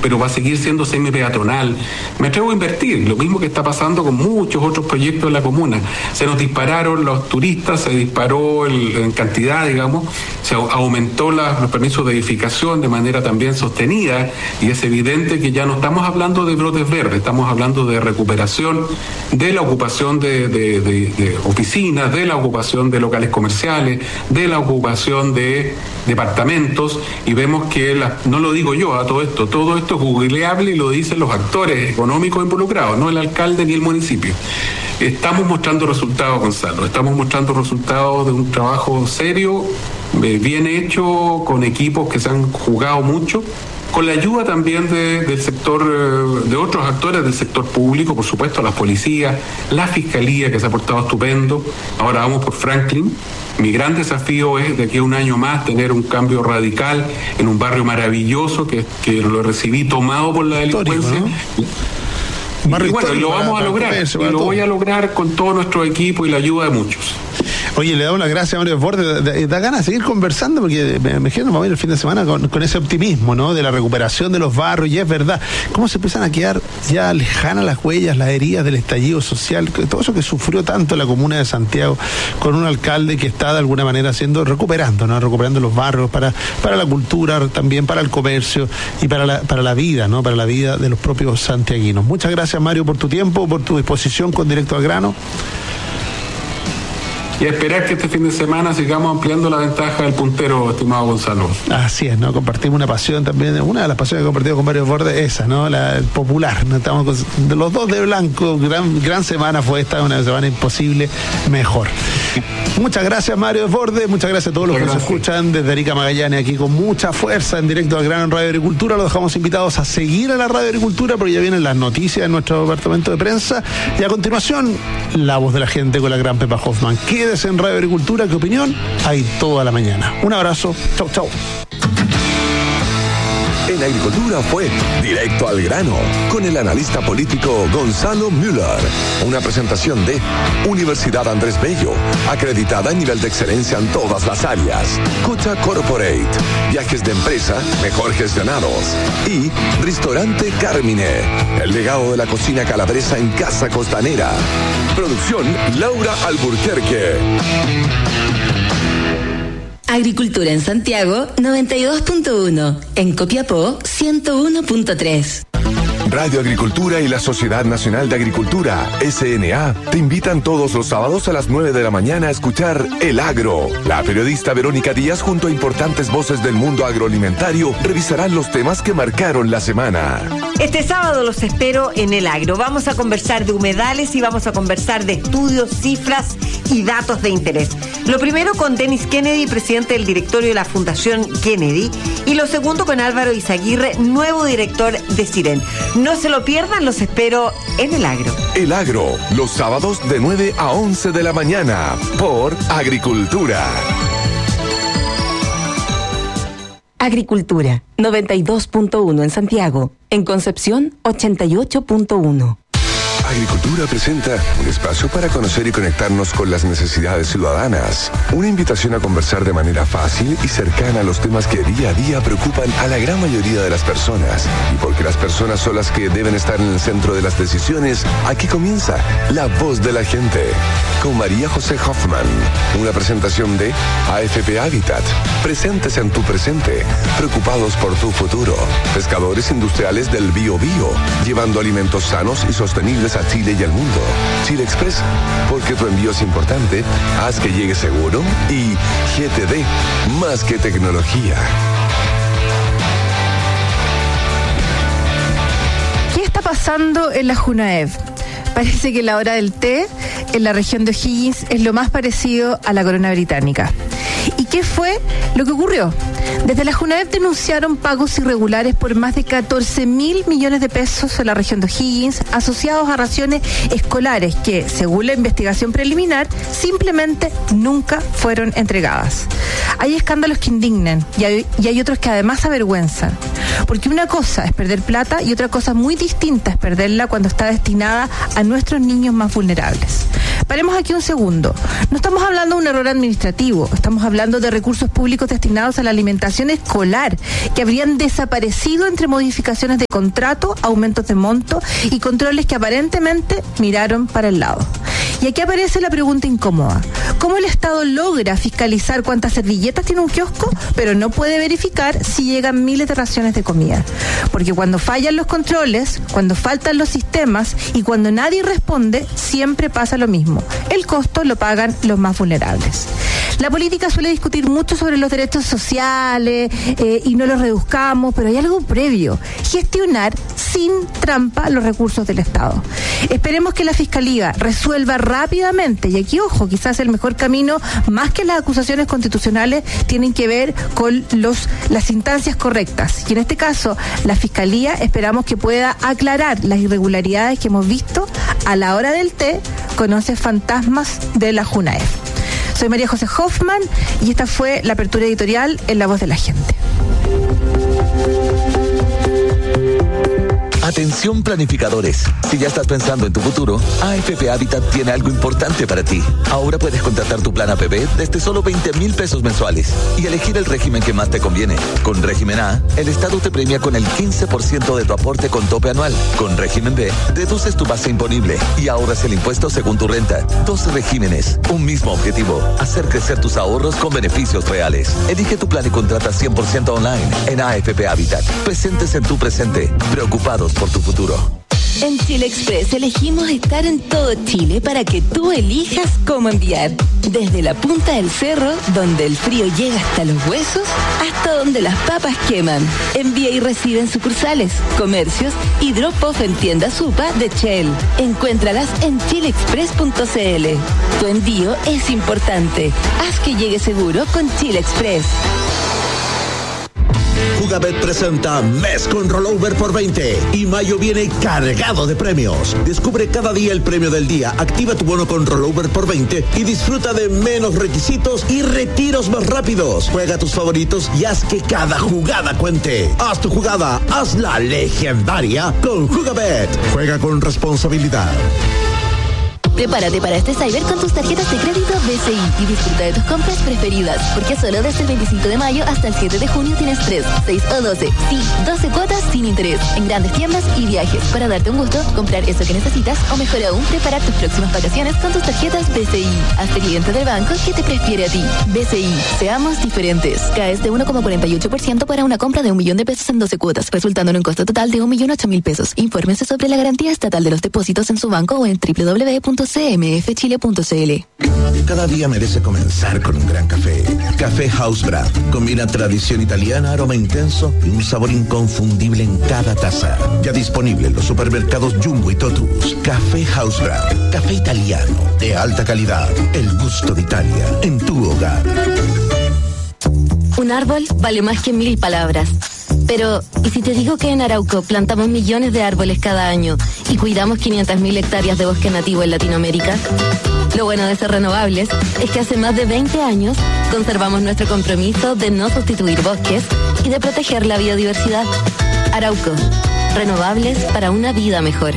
pero va a seguir siendo semi-peatonal. Me atrevo a invertir, lo mismo que está pasando con muchos otros proyectos en la comuna. Se nos dispararon los turistas, se disparó el, en cantidad, digamos, se aumentó la, los permisos de edificación de manera también sostenida, y es evidente que ya no estamos hablando de brotes verdes, estamos hablando de recuperación de la ocupación de, de, de, de oficinas, de la ocupación de locales comerciales, de la ocupación de departamentos, y vemos que, la, no lo digo yo a todo esto, todo esto es googleable y lo dicen los actores económicos involucrados, no el alcalde ni el municipio. Estamos mostrando resultados, Gonzalo, estamos mostrando resultados de un trabajo serio, bien hecho, con equipos que se han jugado mucho, con la ayuda también de, del sector, de otros actores del sector público, por supuesto, las policías, la fiscalía, que se ha portado estupendo. Ahora vamos por Franklin. Mi gran desafío es de aquí a un año más tener un cambio radical en un barrio maravilloso que, que lo recibí tomado por la delincuencia. ¿No? Y bueno, y lo vamos a lograr, y lo voy a lograr con todo nuestro equipo y la ayuda de muchos. Oye, le damos las gracias a Mario Desbordes, da, da ganas de seguir conversando, porque me imagino vamos a ir el fin de semana con, con ese optimismo, ¿no? De la recuperación de los barrios, y es verdad, cómo se empiezan a quedar ya lejanas las huellas, las heridas del estallido social, todo eso que sufrió tanto la comuna de Santiago, con un alcalde que está de alguna manera haciendo, recuperando, ¿no? Recuperando los barrios para, para la cultura, también para el comercio y para la, para la vida, ¿no? Para la vida de los propios santiaguinos. Muchas gracias, Mario, por tu tiempo, por tu disposición con Directo al Grano. Y a esperar que este fin de semana sigamos ampliando la ventaja del puntero, estimado Gonzalo. Así es, ¿no? Compartimos una pasión también, una de las pasiones que he compartido con Mario Desbordes, esa, ¿no? La popular, ¿no? Estamos con, de los dos de blanco, gran, gran semana fue esta, una semana imposible, mejor. Muchas gracias, Mario Desbordes, muchas gracias a todos los que nos escuchan desde Arica Magallanes, aquí con mucha fuerza en Directo al Grano en Radio Agricultura. Los dejamos invitados a seguir a la Radio Agricultura, porque ya vienen las noticias de nuestro departamento de prensa, y a continuación, La Voz de la Gente con la gran Pepa Hoffman. Quédese en Radio Agricultura, ¿qué opinión? Hay toda la mañana. Un abrazo, chau, chau. En Agricultura fue Directo al Grano, con el analista político Gonzalo Müller. Una presentación de Universidad Andrés Bello, acreditada a nivel de excelencia en todas las áreas. Cocha Corporate, viajes de empresa mejor gestionados. Y Restaurante Carmine, el legado de la cocina calabresa en Casa Costanera. Producción Laura Alburquerque. Agricultura en Santiago noventa y dos punto uno, en Copiapó ciento uno punto tres. Radio Agricultura y la Sociedad Nacional de Agricultura, S N A, te invitan todos los sábados a las nueve de la mañana a escuchar El Agro. La periodista Verónica Díaz, junto a importantes voces del mundo agroalimentario, revisarán los temas que marcaron la semana. Este sábado los espero en El Agro. Vamos a conversar de humedales y vamos a conversar de estudios, cifras y datos de interés. Lo primero con Dennis Kennedy, presidente del directorio de la Fundación Kennedy, y lo segundo con Álvaro Izaguirre, nuevo director de Siren. No se lo pierdan, los espero en El Agro. El Agro, los sábados de nueve a once de la mañana, por Agricultura. Agricultura, noventa y dos punto uno en Santiago. En Concepción, ochenta y ocho punto uno. Agricultura presenta un espacio para conocer y conectarnos con las necesidades ciudadanas. Una invitación a conversar de manera fácil y cercana a los temas que día a día preocupan a la gran mayoría de las personas. Y porque las personas son las que deben estar en el centro de las decisiones, aquí comienza La Voz de la Gente, con María José Hoffman. Una presentación de A F P Habitat. Presentes en tu presente, preocupados por tu futuro. Pescadores industriales del Bio Bio, llevando alimentos sanos y sostenibles a Chile y al mundo. Chile Express, porque tu envío es importante, haz que llegue seguro. Y G T D, más que tecnología. ¿Qué está pasando en la Junaev? Parece que la hora del té en la región de O'Higgins es lo más parecido a la corona británica. ¿Y qué fue lo que ocurrió? Desde la Junaev denunciaron pagos irregulares por más de catorce mil millones de pesos en la región de O'Higgins, asociados a raciones escolares que, según la investigación preliminar, simplemente nunca fueron entregadas. Hay escándalos que indignan y hay, y hay otros que además avergüenzan. Porque una cosa es perder plata y otra cosa muy distinta es perderla cuando está destinada a nuestros niños más vulnerables. Paremos aquí un segundo. No estamos hablando de un error administrativo, estamos hablando de recursos públicos destinados a la alimentación escolar que habrían desaparecido entre modificaciones de contrato, aumentos de monto y controles que aparentemente miraron para el lado. Y aquí aparece la pregunta incómoda. ¿Cómo el Estado logra fiscalizar cuántas servilletas tiene un kiosco, pero no puede verificar si llegan miles de raciones de comida? Porque cuando fallan los controles, cuando faltan los sistemas y cuando nadie responde, siempre pasa lo mismo. El costo lo pagan los más vulnerables. La política suele discutir mucho sobre los derechos sociales eh, y no los reduzcamos, pero hay algo previo: gestionar sin trampa los recursos del Estado. Esperemos que la Fiscalía resuelva rápidamente, y aquí, ojo, quizás el mejor camino, más que las acusaciones constitucionales, tienen que ver con los, las instancias correctas. Y en este caso, la Fiscalía esperamos que pueda aclarar las irregularidades que hemos visto a la hora del té con once fantasmas de la JUNAEF. Soy María José Hoffman y esta fue la apertura editorial en La Voz de la Gente. Atención planificadores, si ya estás pensando en tu futuro, A F P Habitat tiene algo importante para ti. Ahora puedes contratar tu plan A P B desde solo veinte mil pesos mensuales y elegir el régimen que más te conviene. Con régimen A, el Estado te premia con el quince por ciento de tu aporte con tope anual. Con régimen B, deduces tu base imponible y ahorras el impuesto según tu renta. Dos regímenes, un mismo objetivo: hacer crecer tus ahorros con beneficios reales. Elige tu plan y contrata cien por ciento online en A F P Habitat. Presentes en tu presente, preocupados por tu futuro. En Chile Express elegimos estar en todo Chile para que tú elijas cómo enviar. Desde la punta del cerro, donde el frío llega hasta los huesos, hasta donde las papas queman. Envía y recibe en sucursales, comercios y drop-off en tiendas Supa de Shell. Encuéntralas en chile express punto c l. Tu envío es importante. Haz que llegue seguro con Chile Express. Jugabet presenta Mes con Rollover por veinte y mayo viene cargado de premios. Descubre cada día el premio del día, activa tu bono con Rollover por veinte y disfruta de menos requisitos y retiros más rápidos. Juega tus favoritos y haz que cada jugada cuente. Haz tu jugada, hazla legendaria con Jugabet. Juega con responsabilidad. Prepárate para este cyber con tus tarjetas de crédito B C I y disfruta de tus compras preferidas, porque solo desde el veinticinco de mayo hasta el siete de junio tienes tres, seis o doce, sí, doce cuotas sin interés en grandes tiendas y viajes para darte un gusto, comprar eso que necesitas o mejor aún, preparar tus próximas vacaciones con tus tarjetas B C I. Hazte cliente del banco que te prefiere a ti. B C I, seamos diferentes. Caes de uno coma cuarenta y ocho por ciento para una compra de un millón de pesos en doce cuotas, resultando en un costo total de un millón ocho mil pesos. Infórmese sobre la garantía estatal de los depósitos en su banco o en doble u doble u doble u punto c m f chile punto c l. Cada día merece comenzar con un gran café. Café House Brand combina tradición italiana, aroma intenso y un sabor inconfundible en cada taza. Ya disponible en los supermercados Jumbo y Totus. Café House Brand, café italiano de alta calidad. El gusto de Italia en tu hogar. Un árbol vale más que mil palabras. Pero, ¿y si te digo que en Arauco plantamos millones de árboles cada año y cuidamos quinientas mil hectáreas de bosque nativo en Latinoamérica? Lo bueno de ser renovables es que hace más de veinte años conservamos nuestro compromiso de no sustituir bosques y de proteger la biodiversidad. Arauco, renovables para una vida mejor.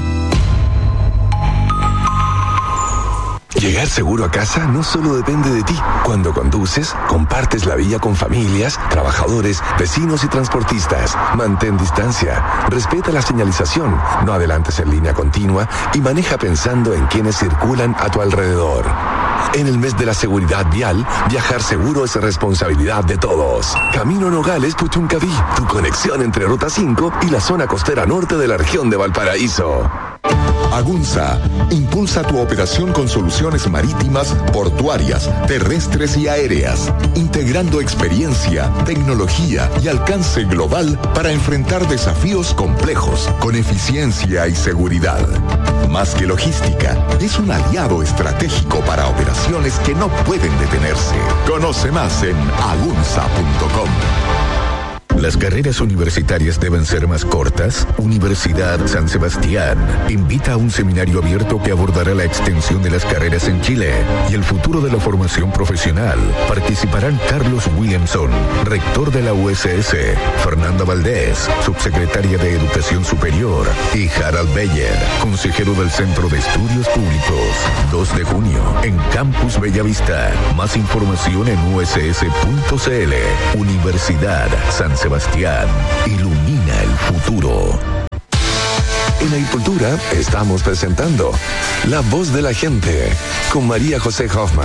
Llegar seguro a casa no solo depende de ti. Cuando conduces, compartes la vía con familias, trabajadores, vecinos y transportistas. Mantén distancia, respeta la señalización, no adelantes en línea continua y maneja pensando en quienes circulan a tu alrededor. En el mes de la seguridad vial, viajar seguro es responsabilidad de todos. Camino Nogales Puchuncaví, tu conexión entre Ruta cinco y la zona costera norte de la región de Valparaíso. Agunza impulsa tu operación con soluciones marítimas, portuarias, terrestres y aéreas, integrando experiencia, tecnología y alcance global para enfrentar desafíos complejos con eficiencia y seguridad. Más que logística, es un aliado estratégico para operaciones que no pueden detenerse. Conoce más en agunza punto com. ¿Las carreras universitarias deben ser más cortas? Universidad San Sebastián invita a un seminario abierto que abordará la extensión de las carreras en Chile y el futuro de la formación profesional. Participarán Carlos Williamson, rector de la U S S, Fernanda Valdés, subsecretaria de Educación Superior, y Harald Beyer, consejero del Centro de Estudios Públicos. dos de junio, en Campus Bellavista. Más información en u s s punto c l. Universidad San Sebastián. Ilumina el futuro. En Agricultura estamos presentando La Voz de la Gente con María José Hoffman.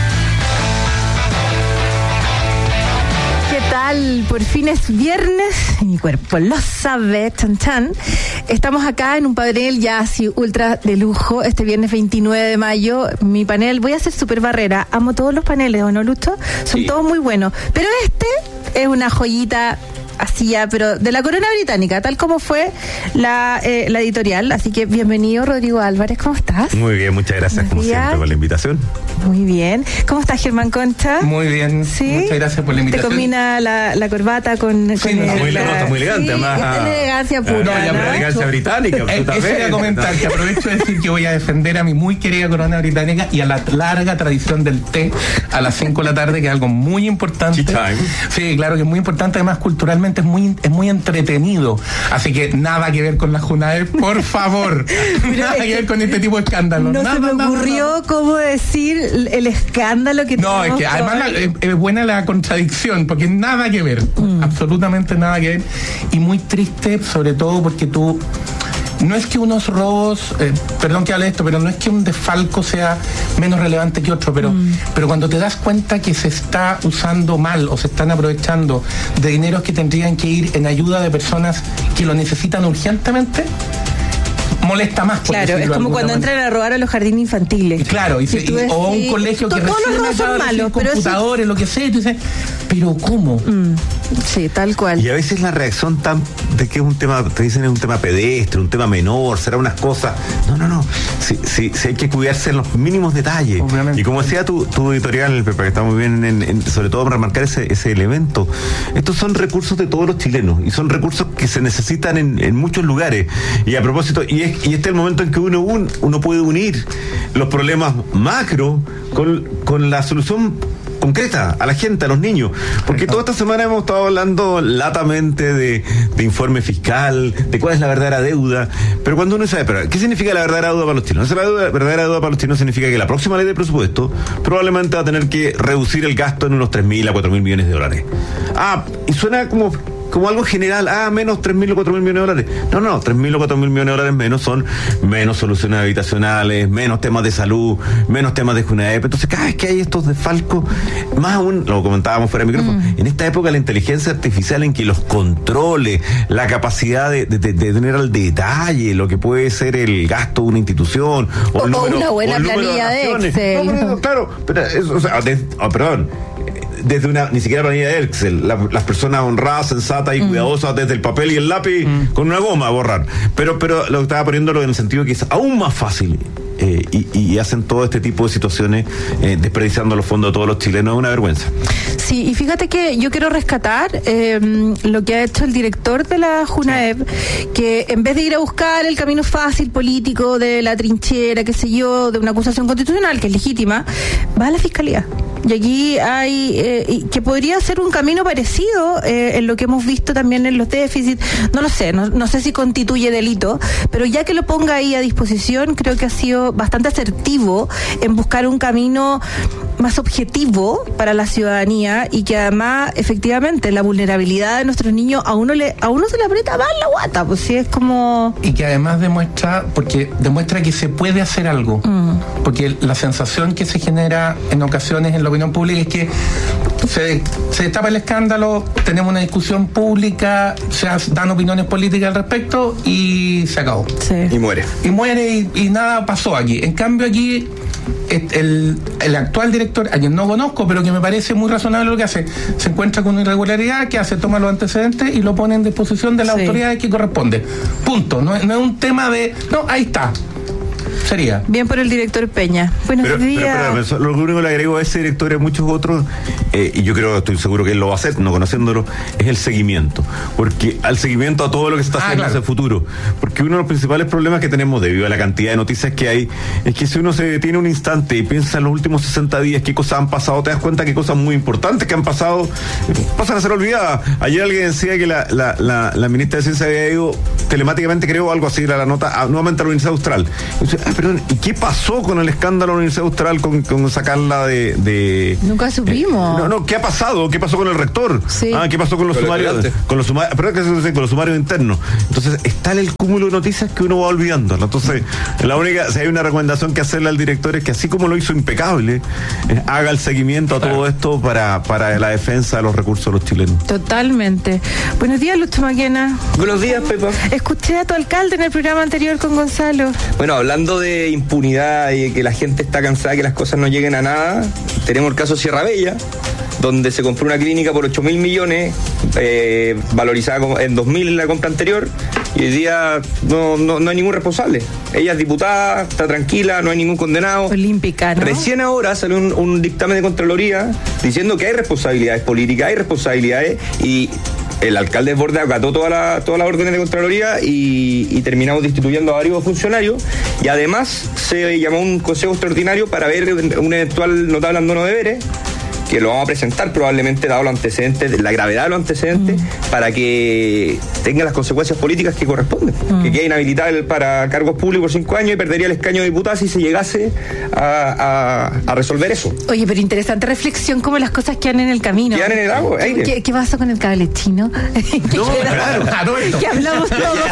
¿Qué tal? Por fin es viernes, mi cuerpo lo sabe, chan chan. Estamos acá en un panel ya así ultra de lujo, este viernes veintinueve de mayo. Mi panel, voy a hacer super barrera, amo todos los paneles, ¿o no, Lucho? Son sí. todos muy buenos, pero este es una joyita así ya, pero de la corona británica, tal como fue la, eh, la editorial. Así que bienvenido, Rodrigo Álvarez, ¿cómo estás? Muy bien, muchas gracias, como siempre, por la invitación. Muy bien. ¿Cómo estás, Germán Concha? Muy bien, ¿sí? Muchas gracias por la invitación. Te combina la, la corbata con... Sí, con no, el, muy, la, elegante, muy elegante, sí, más... Es elegancia pura, no, la ¿no? elegancia británica, absolutamente. Eso voy a comentar, que aprovecho de decir que voy a defender a mi muy querida corona británica y a la larga tradición del té a las cinco de la tarde, que es algo muy importante. Tea time. Sí, claro que es muy importante, además culturalmente es muy, es muy entretenido. Así que nada que ver con la Junaed, por favor. Nada que ver con este tipo de escándalos. No nada, se me nada, ocurrió nada. cómo decir el escándalo que No, es que además la, es, es buena la contradicción, porque nada que ver, mm. absolutamente nada que ver. Y muy triste, sobre todo porque tú... No es que unos robos, eh, perdón que hable esto, pero no es que un desfalco sea menos relevante que otro, pero, mm. pero cuando te das cuenta que se está usando mal o se están aprovechando de dineros que tendrían que ir en ayuda de personas que lo necesitan urgentemente, molesta más. Claro, es como cuando manera. entran a robar a los jardines infantiles. Claro, y se, y, o un colegio que recién acaba de recibir computadores, eso... lo que sea, y tú dices, pero ¿cómo? Mm, sí, tal cual. Y a veces la reacción tan de que es un tema, te dicen es un tema pedestre, un tema menor, será unas cosas. No, no, no. Sí, sí, sí hay que cuidarse en los mínimos detalles. Obviamente. Y como decía tu, tu editorial, Pepe, que está muy bien, en, en, sobre todo para remarcar ese, ese elemento. Estos son recursos de todos los chilenos y son recursos que se necesitan en, en muchos lugares. Y a propósito, y es Y este es el momento en que uno, un, uno puede unir los problemas macro con, con la solución concreta a la gente, a los niños. Porque toda esta semana hemos estado hablando latamente de, de informe fiscal, de cuál es la verdadera deuda. Pero cuando uno sabe, pero ¿qué significa la verdadera deuda para los chinos? La deuda, verdadera deuda para los chinos significa que la próxima ley de presupuesto probablemente va a tener que reducir el gasto en unos tres mil a cuatro mil millones de dólares. Ah, y suena como... como algo general, ah, menos tres mil o cuatro mil millones de dólares. No, no, tres mil o cuatro mil millones de dólares menos son menos soluciones habitacionales, menos temas de salud, menos temas de Junaep. Entonces, cada vez que hay estos desfalcos, más aún, lo comentábamos fuera de micrófono, mm. en esta época la inteligencia artificial en que los controles, la capacidad de, de, de tener al detalle lo que puede ser el gasto de una institución, o, o el número, una buena planilla de, de Excel. No, pero, claro, pero eso, o sea, de, oh, perdón. Desde una, ni siquiera planilla de Excel, la, las personas honradas, sensatas y mm. cuidadosas desde el papel y el lápiz mm. con una goma a borrar. Pero, pero lo estaba poniéndolo en el sentido que es aún más fácil. Eh, y, y hacen todo este tipo de situaciones eh, desperdiciando los fondos de todos los chilenos. Es una vergüenza. Sí, y fíjate que yo quiero rescatar eh, lo que ha hecho el director de la Junaep, que en vez de ir a buscar el camino fácil político de la trinchera, qué sé yo, de una acusación constitucional que es legítima, va a la fiscalía. Y aquí hay, eh, que podría ser un camino parecido eh, en lo que hemos visto también en los déficits, no lo sé, no, no sé si constituye delito, pero ya que lo ponga ahí a disposición, creo que ha sido bastante asertivo en buscar un camino más objetivo para la ciudadanía y que además, efectivamente, la vulnerabilidad de nuestros niños a uno le a uno se le aprieta más la guata, pues sí, es como... Y que además demuestra, porque demuestra que se puede hacer algo, mm. porque la sensación que se genera en ocasiones en la opinión pública es que se, se destapa el escándalo, tenemos una discusión pública, se dan opiniones políticas al respecto y se acabó. Sí. Y muere. Y muere y, y nada pasó aquí. En cambio aquí el, el actual director, a quien no conozco, pero que me parece muy razonable lo que hace, se encuentra con una irregularidad, que hace, toma los antecedentes y lo pone en disposición de las sí. autoridades que corresponde. Punto. No, no es un tema de, no, ahí está. sería. Bien por el director Peña. Buenos pero, días. Pero, pero, lo único que le agrego a ese director y a muchos otros, eh, y yo creo, estoy seguro que él lo va a hacer, no conociéndolo, es el seguimiento. Porque al seguimiento a todo lo que se está haciendo ah, claro. hacia el futuro. Porque uno de los principales problemas que tenemos debido a la cantidad de noticias que hay, es que si uno se detiene un instante y piensa en los últimos sesenta días qué cosas han pasado, te das cuenta que cosas muy importantes que han pasado pasan a ser olvidadas. Ayer alguien decía que la, la, la, la ministra de Ciencia había ido telemáticamente, creo, algo así, era la nota, a, nuevamente a la Universidad Austral. Entonces, ah, perdón, ¿y qué pasó con el escándalo de la Universidad Austral con, con sacarla de, de nunca supimos? Eh, no, no, ¿qué ha pasado? ¿Qué pasó con el rector? Sí. Ah, ¿qué pasó con los sumarios? Con los sumarios, pero con los sumarios internos. Entonces, está en el cúmulo de noticias que uno va olvidando. Entonces, la única, si hay una recomendación que hacerle al director es que así como lo hizo impecable, eh, haga el seguimiento a todo esto para, para la defensa de los recursos de los chilenos. Totalmente. Buenos días, Lucho Maquena. Buenos días, Pepa. Escuché a tu alcalde en el programa anterior con Gonzalo. Bueno, hablando de impunidad y de que la gente está cansada de que las cosas no lleguen a nada, tenemos el caso Sierra Bella, donde se compró una clínica por ocho mil millones, eh, valorizada en dos mil en la compra anterior, y hoy día no, no, no hay ningún responsable. Ella es diputada, está tranquila, no hay ningún condenado. Olímpica, ¿no? Recién ahora salió un, un dictamen de Contraloría diciendo que hay responsabilidades políticas, hay responsabilidades, y el alcalde Desbordes acató toda la, todas las órdenes de Contraloría y, y terminamos destituyendo a varios funcionarios, y además se llamó un consejo extraordinario para ver un eventual notable abandono de deberes, que lo vamos a presentar probablemente dado los antecedentes, la gravedad de los antecedentes, mm. para que tenga las consecuencias políticas que corresponden. Mm. Que quede inhabilitado para cargos públicos por cinco años y perdería el escaño de diputado si se llegase a, a, a resolver eso. Oye, pero interesante reflexión, como las cosas quedan en el camino. Quedan en el agua, aire. ¿Qué, qué pasó con el cable chino? No, claro, claro. Que hablamos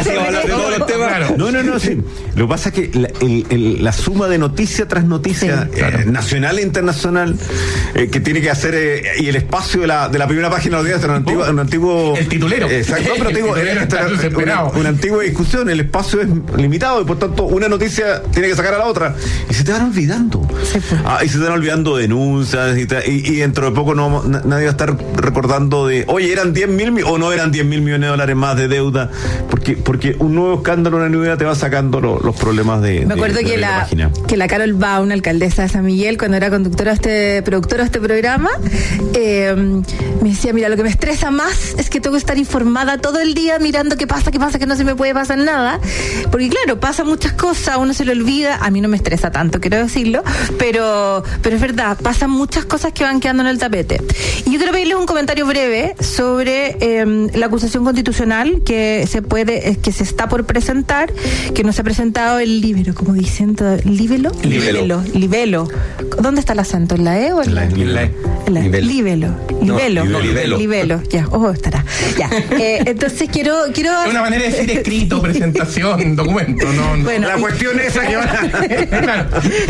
todos. No, no, no, sí. Lo que pasa es que la, el, el, la suma de noticia tras noticia, sí, claro. eh, nacional e internacional, eh, que tiene que hacer, eh, y el espacio de la, de la primera página de los días, un antiguo, un antiguo el titulero. Exacto, pero te digo, esta, una, una antigua discusión, el espacio es limitado y por tanto una noticia tiene que sacar a la otra y se te van olvidando. Sí, pues. Ah, y se te van olvidando denuncias y, te, y, y dentro de poco no nadie va a estar recordando de, oye, eran diez mil o no eran diez mil millones de dólares más de deuda, porque porque un nuevo escándalo, una nueva te va sacando lo, los problemas de. Me acuerdo de, que de la, la que la Carol Baum, alcaldesa de San Miguel, cuando era conductora de este, productora de este programa, eh, me decía, mira, lo que me estresa más es que tengo que estar informada todo el día mirando qué pasa, qué pasa, que no se me puede pasar nada, porque claro, pasan muchas cosas, uno se lo olvida, a mí no me estresa tanto, quiero decirlo, pero, pero es verdad, pasan muchas cosas que van quedando en el tapete. Y yo quiero pedirles un comentario breve sobre eh, la acusación constitucional que se puede, que se está por presentar, que no se ha presentado el libelo, como dicen, libelo, libelo, libelo. ¿Dónde está el acento? ¿En la E o en la, la, la, la libelo? Libelo, no, libelo, libelo, ya, ojo, estará, ya. Eh, entonces quiero, quiero. Es una manera de decir escrito, presentación, documento, no. Bueno, la cuestión es esa que van a. Claro,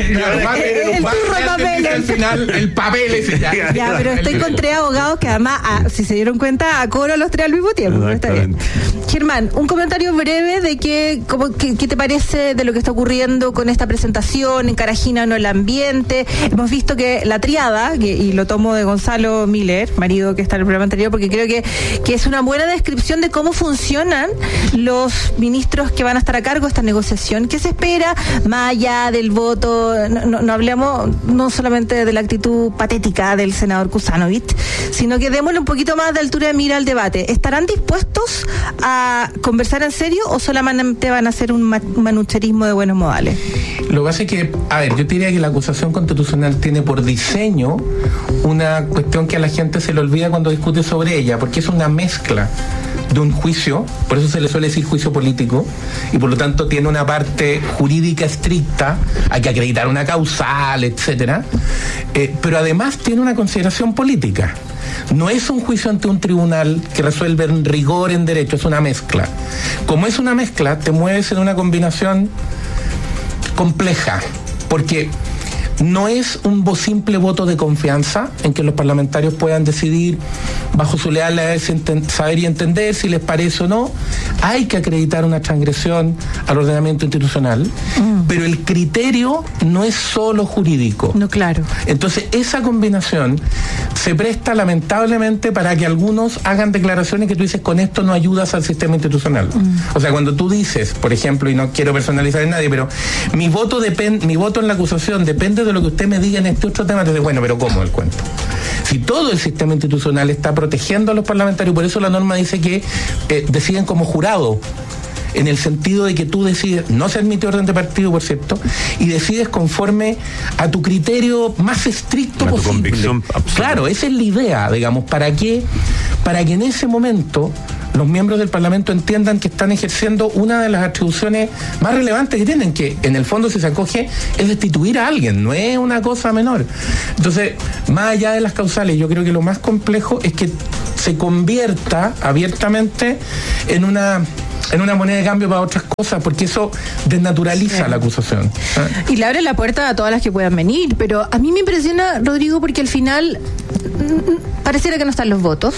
el papel. Al final, el papel ese ya. Ya, pero estoy con tres abogados que además, a, si se dieron cuenta, a cobro los tres al mismo tiempo. Está bien. Germán, un comentario breve de qué, cómo, qué, qué te parece de lo que está ocurriendo con esta presentación, encarajina o no el ambiente. Hemos visto que la triada, que, y lo tomo de Gonzalo Miller, marido que está en el programa anterior, porque creo que, que es una buena descripción de cómo funcionan los ministros que van a estar a cargo de esta negociación. ¿Qué se espera más allá del voto? No, no, no hablemos no solamente de la actitud patética del senador Kusanovich, sino que démosle un poquito más de altura de mira al debate. ¿Estarán dispuestos a conversar en serio o solamente van a hacer un manucherismo de buenos modales? Lo que pasa es que, a ver, yo te diría que la acusación constitucional tiene por diseño una cuestión que a la gente se le olvida cuando discute sobre ella, porque es una mezcla de un juicio, por eso se le suele decir juicio político, y por lo tanto tiene una parte jurídica estricta, hay que acreditar una causal, etcétera, eh, pero además tiene una consideración política. No es un juicio ante un tribunal que resuelve en rigor en derecho, es una mezcla. Como es una mezcla, te mueves en una combinación compleja, porque no es un simple voto de confianza en que los parlamentarios puedan decidir bajo su leal saber y entender si les parece o no. Hay que acreditar una transgresión al ordenamiento institucional, mm. pero el criterio no es solo jurídico. No, claro. Entonces, esa combinación se presta lamentablemente para que algunos hagan declaraciones que tú dices, con esto no ayudas al sistema institucional. Mm. O sea, cuando tú dices, por ejemplo, y no quiero personalizar en nadie, pero mi voto depende, mi voto en la acusación depende de lo que usted me diga en este otro tema, entonces, bueno, pero ¿cómo el cuento? Si todo el sistema institucional está protegiendo a los parlamentarios, por eso la norma dice que eh, deciden como jurado, en el sentido de que tú decides, no se admite orden de partido, por cierto, y decides conforme a tu criterio más estricto a posible. Tu convicción absoluta. Claro, esa es la idea, digamos, ¿para qué? Para que en ese momento los miembros del Parlamento entiendan que están ejerciendo una de las atribuciones más relevantes que tienen, que en el fondo, si se acoge, es destituir a alguien, no es una cosa menor. Entonces, más allá de las causales, yo creo que lo más complejo es que se convierta abiertamente en una en una moneda de cambio para otras cosas, porque eso desnaturaliza sí. la acusación. ¿Ah? Y le abre la puerta a todas las que puedan venir, pero a mí me impresiona, Rodrigo, porque al final pareciera que no están los votos,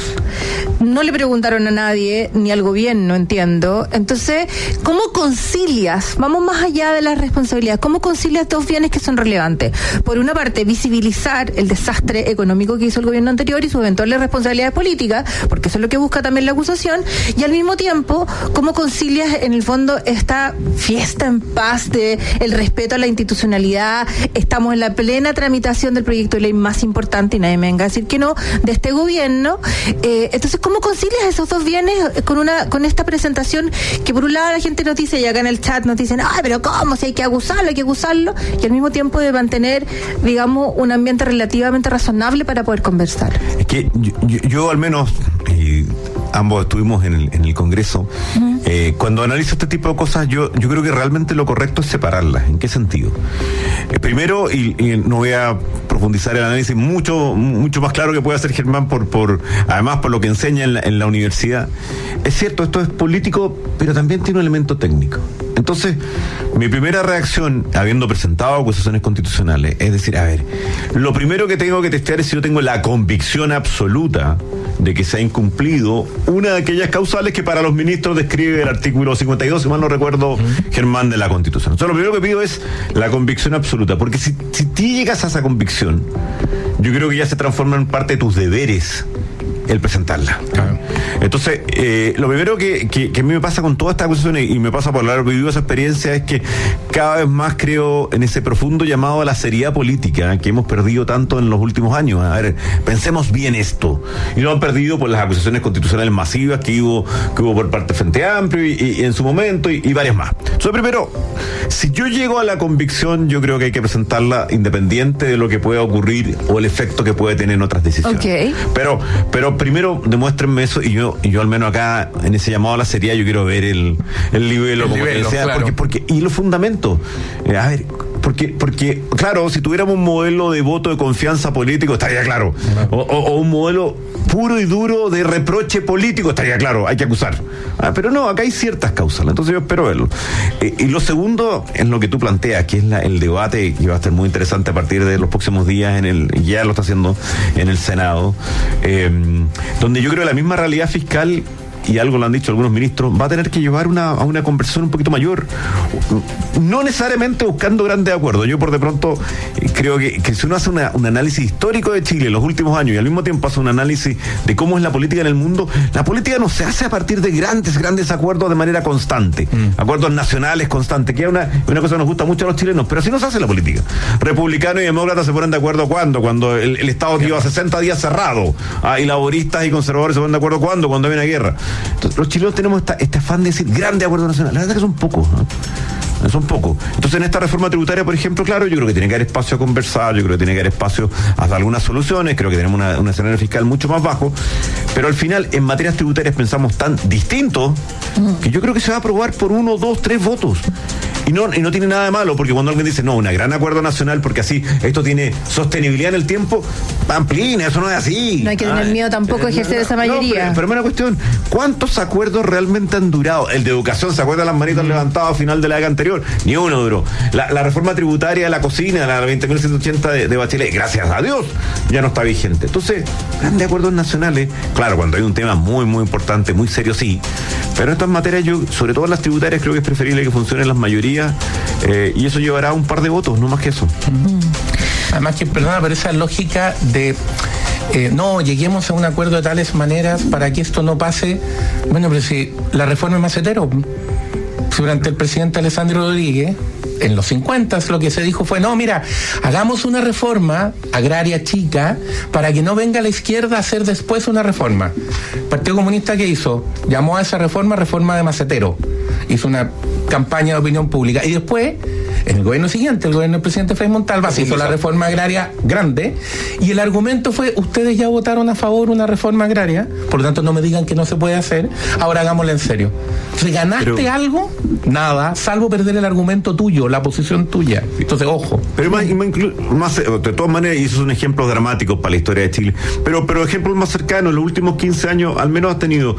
no le preguntaron a nadie, ni al gobierno, entiendo. Entonces, ¿cómo concilias? Vamos más allá de las responsabilidades. ¿Cómo concilias dos bienes que son relevantes? Por una parte, visibilizar el desastre económico que hizo el gobierno anterior y sus eventuales responsabilidades políticas, porque eso es lo que busca también la acusación, y al mismo tiempo, ¿cómo concilias en el fondo esta fiesta en paz de el respeto a la institucionalidad? Estamos en la plena tramitación del proyecto de ley más importante, y nadie me venga a decir que no, de este gobierno. Eh, entonces, ¿cómo concilias esos dos bienes con una con esta presentación que por un lado la gente nos dice, y acá en el chat nos dicen, ay, pero ¿cómo? Si hay que acusarlo, hay que acusarlo, y al mismo tiempo de mantener, digamos, un ambiente relativamente razonable para poder conversar? Es que yo, yo, yo al menos, y ambos estuvimos en el, en el Congreso, uh-huh. eh, cuando analizo este tipo de cosas, yo, yo creo que realmente lo correcto es separarlas. ¿En qué sentido? Eh, primero, y, y no voy a profundizar el análisis mucho mucho más claro que puede hacer Germán por por además por lo que enseña en la, en la universidad. Es cierto, esto es político, pero también tiene un elemento técnico. Entonces, mi primera reacción, habiendo presentado acusaciones constitucionales, es decir, a ver, lo primero que tengo que testear es si yo tengo la convicción absoluta de que se ha incumplido una de aquellas causales que para los ministros describe el artículo cincuenta y dos, si mal no recuerdo, uh-huh. Germán, de la Constitución. Entonces, lo primero que pido es la convicción absoluta, porque si, si tú llegas a esa convicción, yo creo que ya se transforma en parte de tus deberes el presentarla. Claro. Entonces, eh, lo primero que, que, que a mí me pasa con todas estas acusaciones, y me pasa por haber vivido esa experiencia, es que cada vez más creo en ese profundo llamado a la seriedad política que hemos perdido tanto en los últimos años. A ver, pensemos bien esto. Y lo han perdido por las acusaciones constitucionales masivas que hubo, que hubo por parte de Frente Amplio y, y, y en su momento, y, y varias más. Entonces, primero, si yo llego a la convicción, yo creo que hay que presentarla independiente de lo que pueda ocurrir o el efecto que puede tener en otras decisiones. Okay. Pero, pero primero demuéstrenme eso, y yo, y yo al menos acá en ese llamado a la seriedad yo quiero ver el, el nivel, como que sea, claro. porque, porque, y los fundamentos. Eh, a ver, porque, porque, claro, si tuviéramos un modelo de voto de confianza político, estaría claro. O, o, o un modelo puro y duro de reproche político, estaría claro, hay que acusar. Ah, pero no, acá hay ciertas causas, entonces yo espero verlo. Eh, y lo segundo es lo que tú planteas, que es la, el debate que va a estar muy interesante a partir de los próximos días, en el ya lo está haciendo en el Senado, eh, donde yo creo que la misma realidad fiscal, y algo lo han dicho algunos ministros, va a tener que llevar una, a una conversación un poquito mayor, no necesariamente buscando grandes acuerdos. Yo por de pronto creo que, que si uno hace una, un análisis histórico de Chile en los últimos años y al mismo tiempo hace un análisis de cómo es la política en el mundo, la política no se hace a partir de grandes, grandes acuerdos de manera constante, mm. acuerdos nacionales constantes, que es una, una cosa que nos gusta mucho a los chilenos, pero así no se hace la política. Republicanos y demócratas se ponen de acuerdo ¿cuándo? Cuando el, el Estado lleva sesenta días cerrado, ah, y laboristas y conservadores se ponen de acuerdo ¿cuándo? Cuando hay una guerra. Entonces, los chilenos tenemos esta, este afán de decir grande acuerdo nacional. La verdad es que son pocos, ¿no? Son pocos. Entonces, en esta reforma tributaria, por ejemplo, claro, yo creo que tiene que haber espacio a conversar, yo creo que tiene que haber espacio a algunas soluciones, creo que tenemos una, un escenario fiscal mucho más bajo, pero al final, en materias tributarias pensamos tan distinto que yo creo que se va a aprobar por uno, dos, tres votos. Y no, y no tiene nada de malo, porque cuando alguien dice, no, un gran acuerdo nacional, porque así esto tiene sostenibilidad en el tiempo, amplín, eso no es así. No hay que tener Ay, miedo tampoco a ejercer no, esa no, mayoría. pero, pero una cuestión, ¿cuántos acuerdos realmente han durado? El de educación, ¿se acuerdan las manitas mm. levantadas a final de la década anterior? Ni uno duró. La, la reforma tributaria de la cocina, la veinte mil ciento ochenta de, de Bachelet, gracias a Dios, ya no está vigente. Entonces, grandes acuerdos nacionales, claro, cuando hay un tema muy, muy importante, muy serio, sí, pero en estas materias yo, sobre todo en las tributarias, creo que es preferible que funcionen las mayorías, eh, y eso llevará un par de votos, no más que eso. Mm. Además que, perdona, pero esa lógica de eh, no, lleguemos a un acuerdo de tales maneras para que esto no pase, bueno, pero si la reforma es macetero, si durante el presidente Alessandro Rodríguez, en los cincuenta, lo que se dijo fue, no, mira, hagamos una reforma agraria chica para que no venga la izquierda a hacer después una reforma. El Partido Comunista, ¿qué hizo? Llamó a esa reforma reforma de macetero. Hizo una campaña de opinión pública. Y después, en el gobierno siguiente, el gobierno del presidente Frei Montalva, se hizo la reforma agraria grande, y el argumento fue, ustedes ya votaron a favor una reforma agraria, por lo tanto no me digan que no se puede hacer, ahora hagámosla en serio. Entonces, ¿ganaste pero, algo? Nada, salvo perder el argumento tuyo, la posición tuya. Entonces, ojo. Pero más, más de todas maneras, y esos son ejemplos dramáticos para la historia de Chile, pero, pero ejemplos más cercanos, los últimos quince años al menos has tenido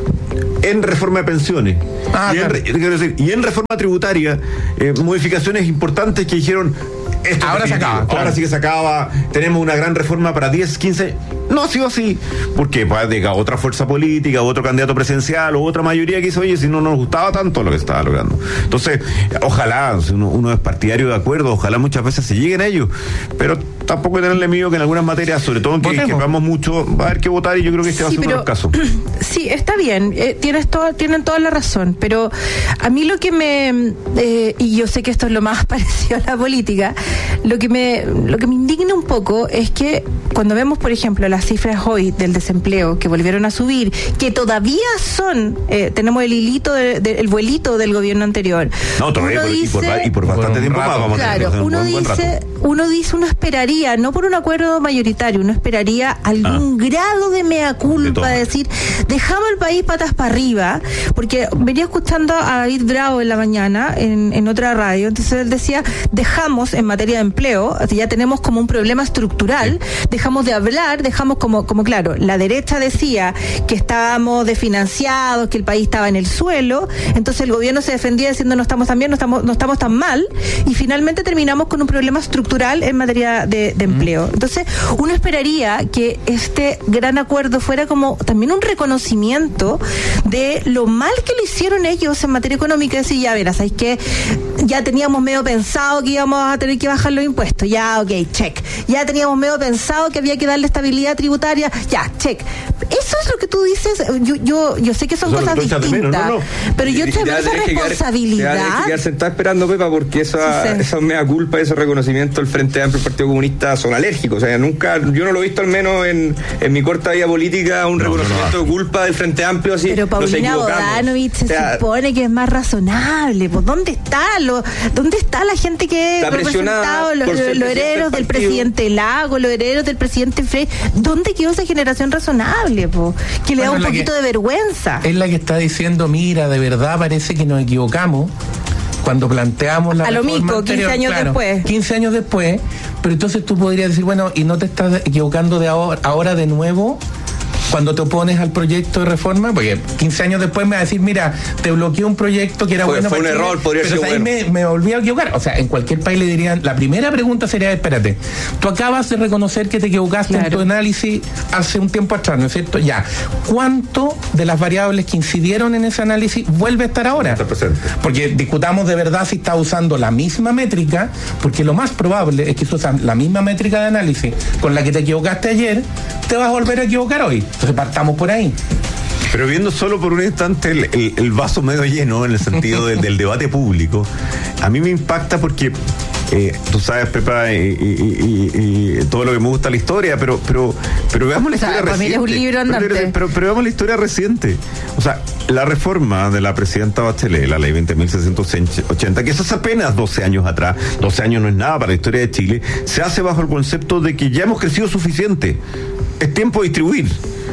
en reforma de pensiones ah, y, claro. en, quiero decir, y en reforma tributaria eh, modificaciones importantes que dijeron esto ahora se acaba, ahora claro. sí que se acaba, tenemos una gran reforma para diez, quince, no ha sido así, porque pues, diga, otra fuerza política, otro candidato presidencial o otra mayoría que hizo, oye, si no nos gustaba tanto lo que estaba logrando. Entonces, ojalá, uno, uno es partidario de acuerdo, ojalá muchas veces se lleguen a ellos, pero tampoco hay que tenerle miedo que en algunas materias, sobre todo en que, que vamos mucho, va a haber que votar, y yo creo que este va a ser uno de los casos. Sí, está bien, eh, tienes todo, tienen toda la razón, pero a mí lo que me, eh, y yo sé que esto es lo más parecido a la política, lo que me, lo que me indigna un poco es que cuando vemos, por ejemplo, las cifras hoy del desempleo que volvieron a subir, que todavía son, eh, tenemos el hilito, de, de, el vuelito del gobierno anterior. No, todavía por, dice, y, por, y por bastante por tiempo más vamos claro, a tener uno buen, dice, buen uno dice, uno esperaría, no por un acuerdo mayoritario, uno esperaría algún ah. grado de mea culpa, de decir, dejamos el país patas para arriba, porque venía escuchando a David Bravo en la mañana en, en otra radio, entonces él decía, dejamos en materia de empleo, ya tenemos como un problema estructural, sí. dejamos de hablar, dejamos como, como claro, la derecha decía que estábamos desfinanciados, que el país estaba en el suelo, entonces el gobierno se defendía diciendo no estamos tan bien, no estamos, no estamos tan mal, y finalmente terminamos con un problema estructural en materia de, de empleo. Entonces, uno esperaría que este gran acuerdo fuera como también un reconocimiento de lo mal que lo hicieron ellos en materia económica, decir, ya verás, ¿sabes qué? Ya teníamos medio pensado que íbamos a tener que bajar los impuestos, ya, ok, check. Ya teníamos medio pensado que había que darle estabilidad tributaria, ya, check. Eso es lo que tú dices, yo yo, yo sé que son cosas distintas, menos, no, no. pero yo te veo esa responsabilidad. Te vas a quedar sentada esperando, Pepa, porque esa, sí, sí. esa mea culpa, ese reconocimiento del Frente Amplio, el Partido Comunista, son alérgicos. O sea, nunca, yo no lo he visto al menos en, en mi corta vida política, un no, reconocimiento no, no. de culpa del Frente Amplio así. Pero Paulina Bodanovich se o sea, supone que es más razonable. Pues, ¿dónde está lo, dónde está la gente que ha representado los, los herederos del, del presidente Lago, los herederos del presidente Frei? ¿Dónde quedó esa generación razonable, po? Que le bueno, da un poquito que, de vergüenza. Es la que está diciendo, mira, de verdad parece que nos equivocamos cuando planteamos la a lo mismo, quince años claro, después. quince años después, pero entonces tú podrías decir, bueno, ¿y no te estás equivocando de ahora, ahora de nuevo? Cuando te opones al proyecto de reforma, porque quince años después me va a decir, mira, te bloqueé un proyecto que era fue, bueno fue para un Chile, error, podría pero ser ahí bueno. me, me volví a equivocar. O sea, en cualquier país le dirían, la primera pregunta sería, espérate, tú acabas de reconocer que te equivocaste claro. en tu análisis hace un tiempo atrás, ¿no es cierto? Ya, ¿cuánto de las variables que incidieron en ese análisis vuelve a estar ahora? Está presente. Porque discutamos de verdad si está usando la misma métrica, porque lo más probable es que si usas la misma métrica de análisis con la que te equivocaste ayer, te vas a volver a equivocar hoy. Entonces partamos por ahí. Pero viendo solo por un instante el, el, el vaso medio lleno en el sentido del, del debate público, a mí me impacta porque eh, tú sabes, Pepa, y, y, y, y todo lo que me gusta la historia, pero pero pero veamos la historia o sea, reciente. Es un libro andante. Pero, pero, pero veamos la historia reciente. O sea, la reforma de la presidenta Bachelet, la ley veinte mil seiscientos ochenta, que eso es apenas doce años atrás, doce años no es nada para la historia de Chile, se hace bajo el concepto de que ya hemos crecido suficiente. Es tiempo de distribuir.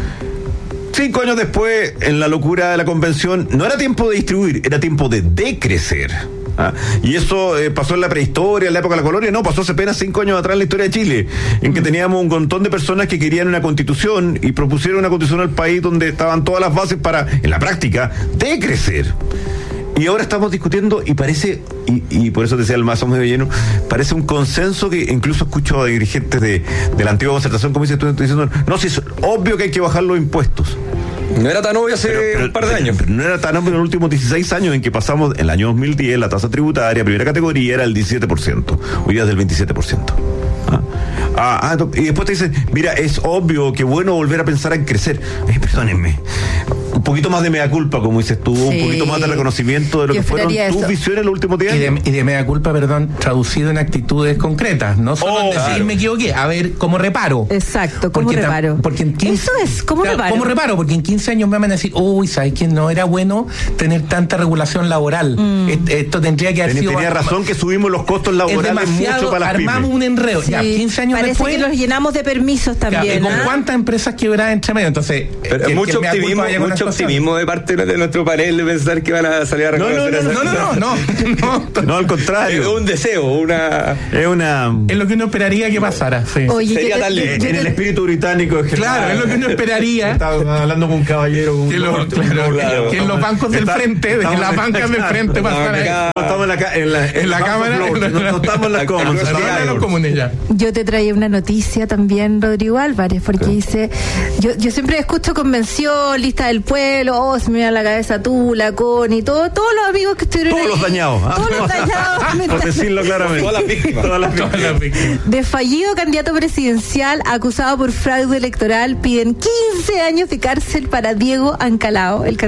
Cinco años después, en la locura de la convención, no era tiempo de distribuir, era tiempo de decrecer. ¿ah? Y eso eh, pasó en la prehistoria, en la época de la colonia, no, pasó hace apenas cinco años atrás en la historia de Chile, en que teníamos un montón de personas que querían una constitución y propusieron una constitución al país donde estaban todas las bases para, en la práctica, decrecer. Y ahora estamos discutiendo y parece, y, y por eso decía el mazo medio lleno, parece un consenso que incluso escucho a dirigentes de, de la antigua concertación, como dices tú, diciendo, no, si es obvio que hay que bajar los impuestos. No era tan obvio hace pero, pero, un par de años. Pero no era tan obvio en los últimos dieciséis años en que pasamos, en el año dos mil diez, la tasa tributaria, primera categoría, era el diecisiete por ciento. Hoy día es del veintisiete por ciento. ¿Ah? Ah, ah, y después te dicen, mira, es obvio que bueno volver a pensar en crecer. Ay, perdónenme. Un poquito más de mea culpa, como dices tú, sí. Un poquito más de reconocimiento de lo Yo que fueron eso. tus visiones en los últimos días. Y de, y de mea culpa, perdón, traducido en actitudes concretas, no solo oh, en decir claro. me equivoqué, a ver cómo reparo. Exacto, cómo porque reparo. Ta, porque en quince, eso es, ¿cómo claro, reparo? ¿Cómo reparo? Porque en quince años me van a decir, uy, ¿sabes quién? No era bueno tener tanta regulación laboral. Mm. Esto, esto tendría que haber Ten, sido... Tenía razón que subimos los costos laborales mucho para las pymes. Armamos un enredo. Sí. Ya, quince años Parece después... que los llenamos de permisos también. Claro, ¿con ¿eh? cuántas empresas quebradas entre medio? Entonces, pero que, mucho que optimismo, mucho optimismo de parte de nuestro panel de pensar que van a salir a reconocer no, no, no, no, no, no, no, no, no, al contrario. Es un deseo, una es una es lo que uno esperaría que pasara. Sí. Oye, sería tan en, en el espíritu británico es que claro, es lo que uno esperaría. Estaba hablando con un caballero, un que, lo, claro, claro. que en los bancos del está, frente, en las bancas del frente pasara. No estamos en la en la, en la cámara, no estamos en las comunes ya. Yo te traía una noticia también, Rodrigo Álvarez, porque ¿qué? Dice, yo yo siempre escucho convención, lista del pueblo, oh, se me da la cabeza tú, la Con y todo, todos los amigos que estuvieron todos ahí, los dañados, ¿ah? todos los dañados, por decirlo claramente, todas las víctimas, todas las víctimas. De fallido candidato presidencial acusado por fraude electoral piden quince años de cárcel para Diego Ancalao, el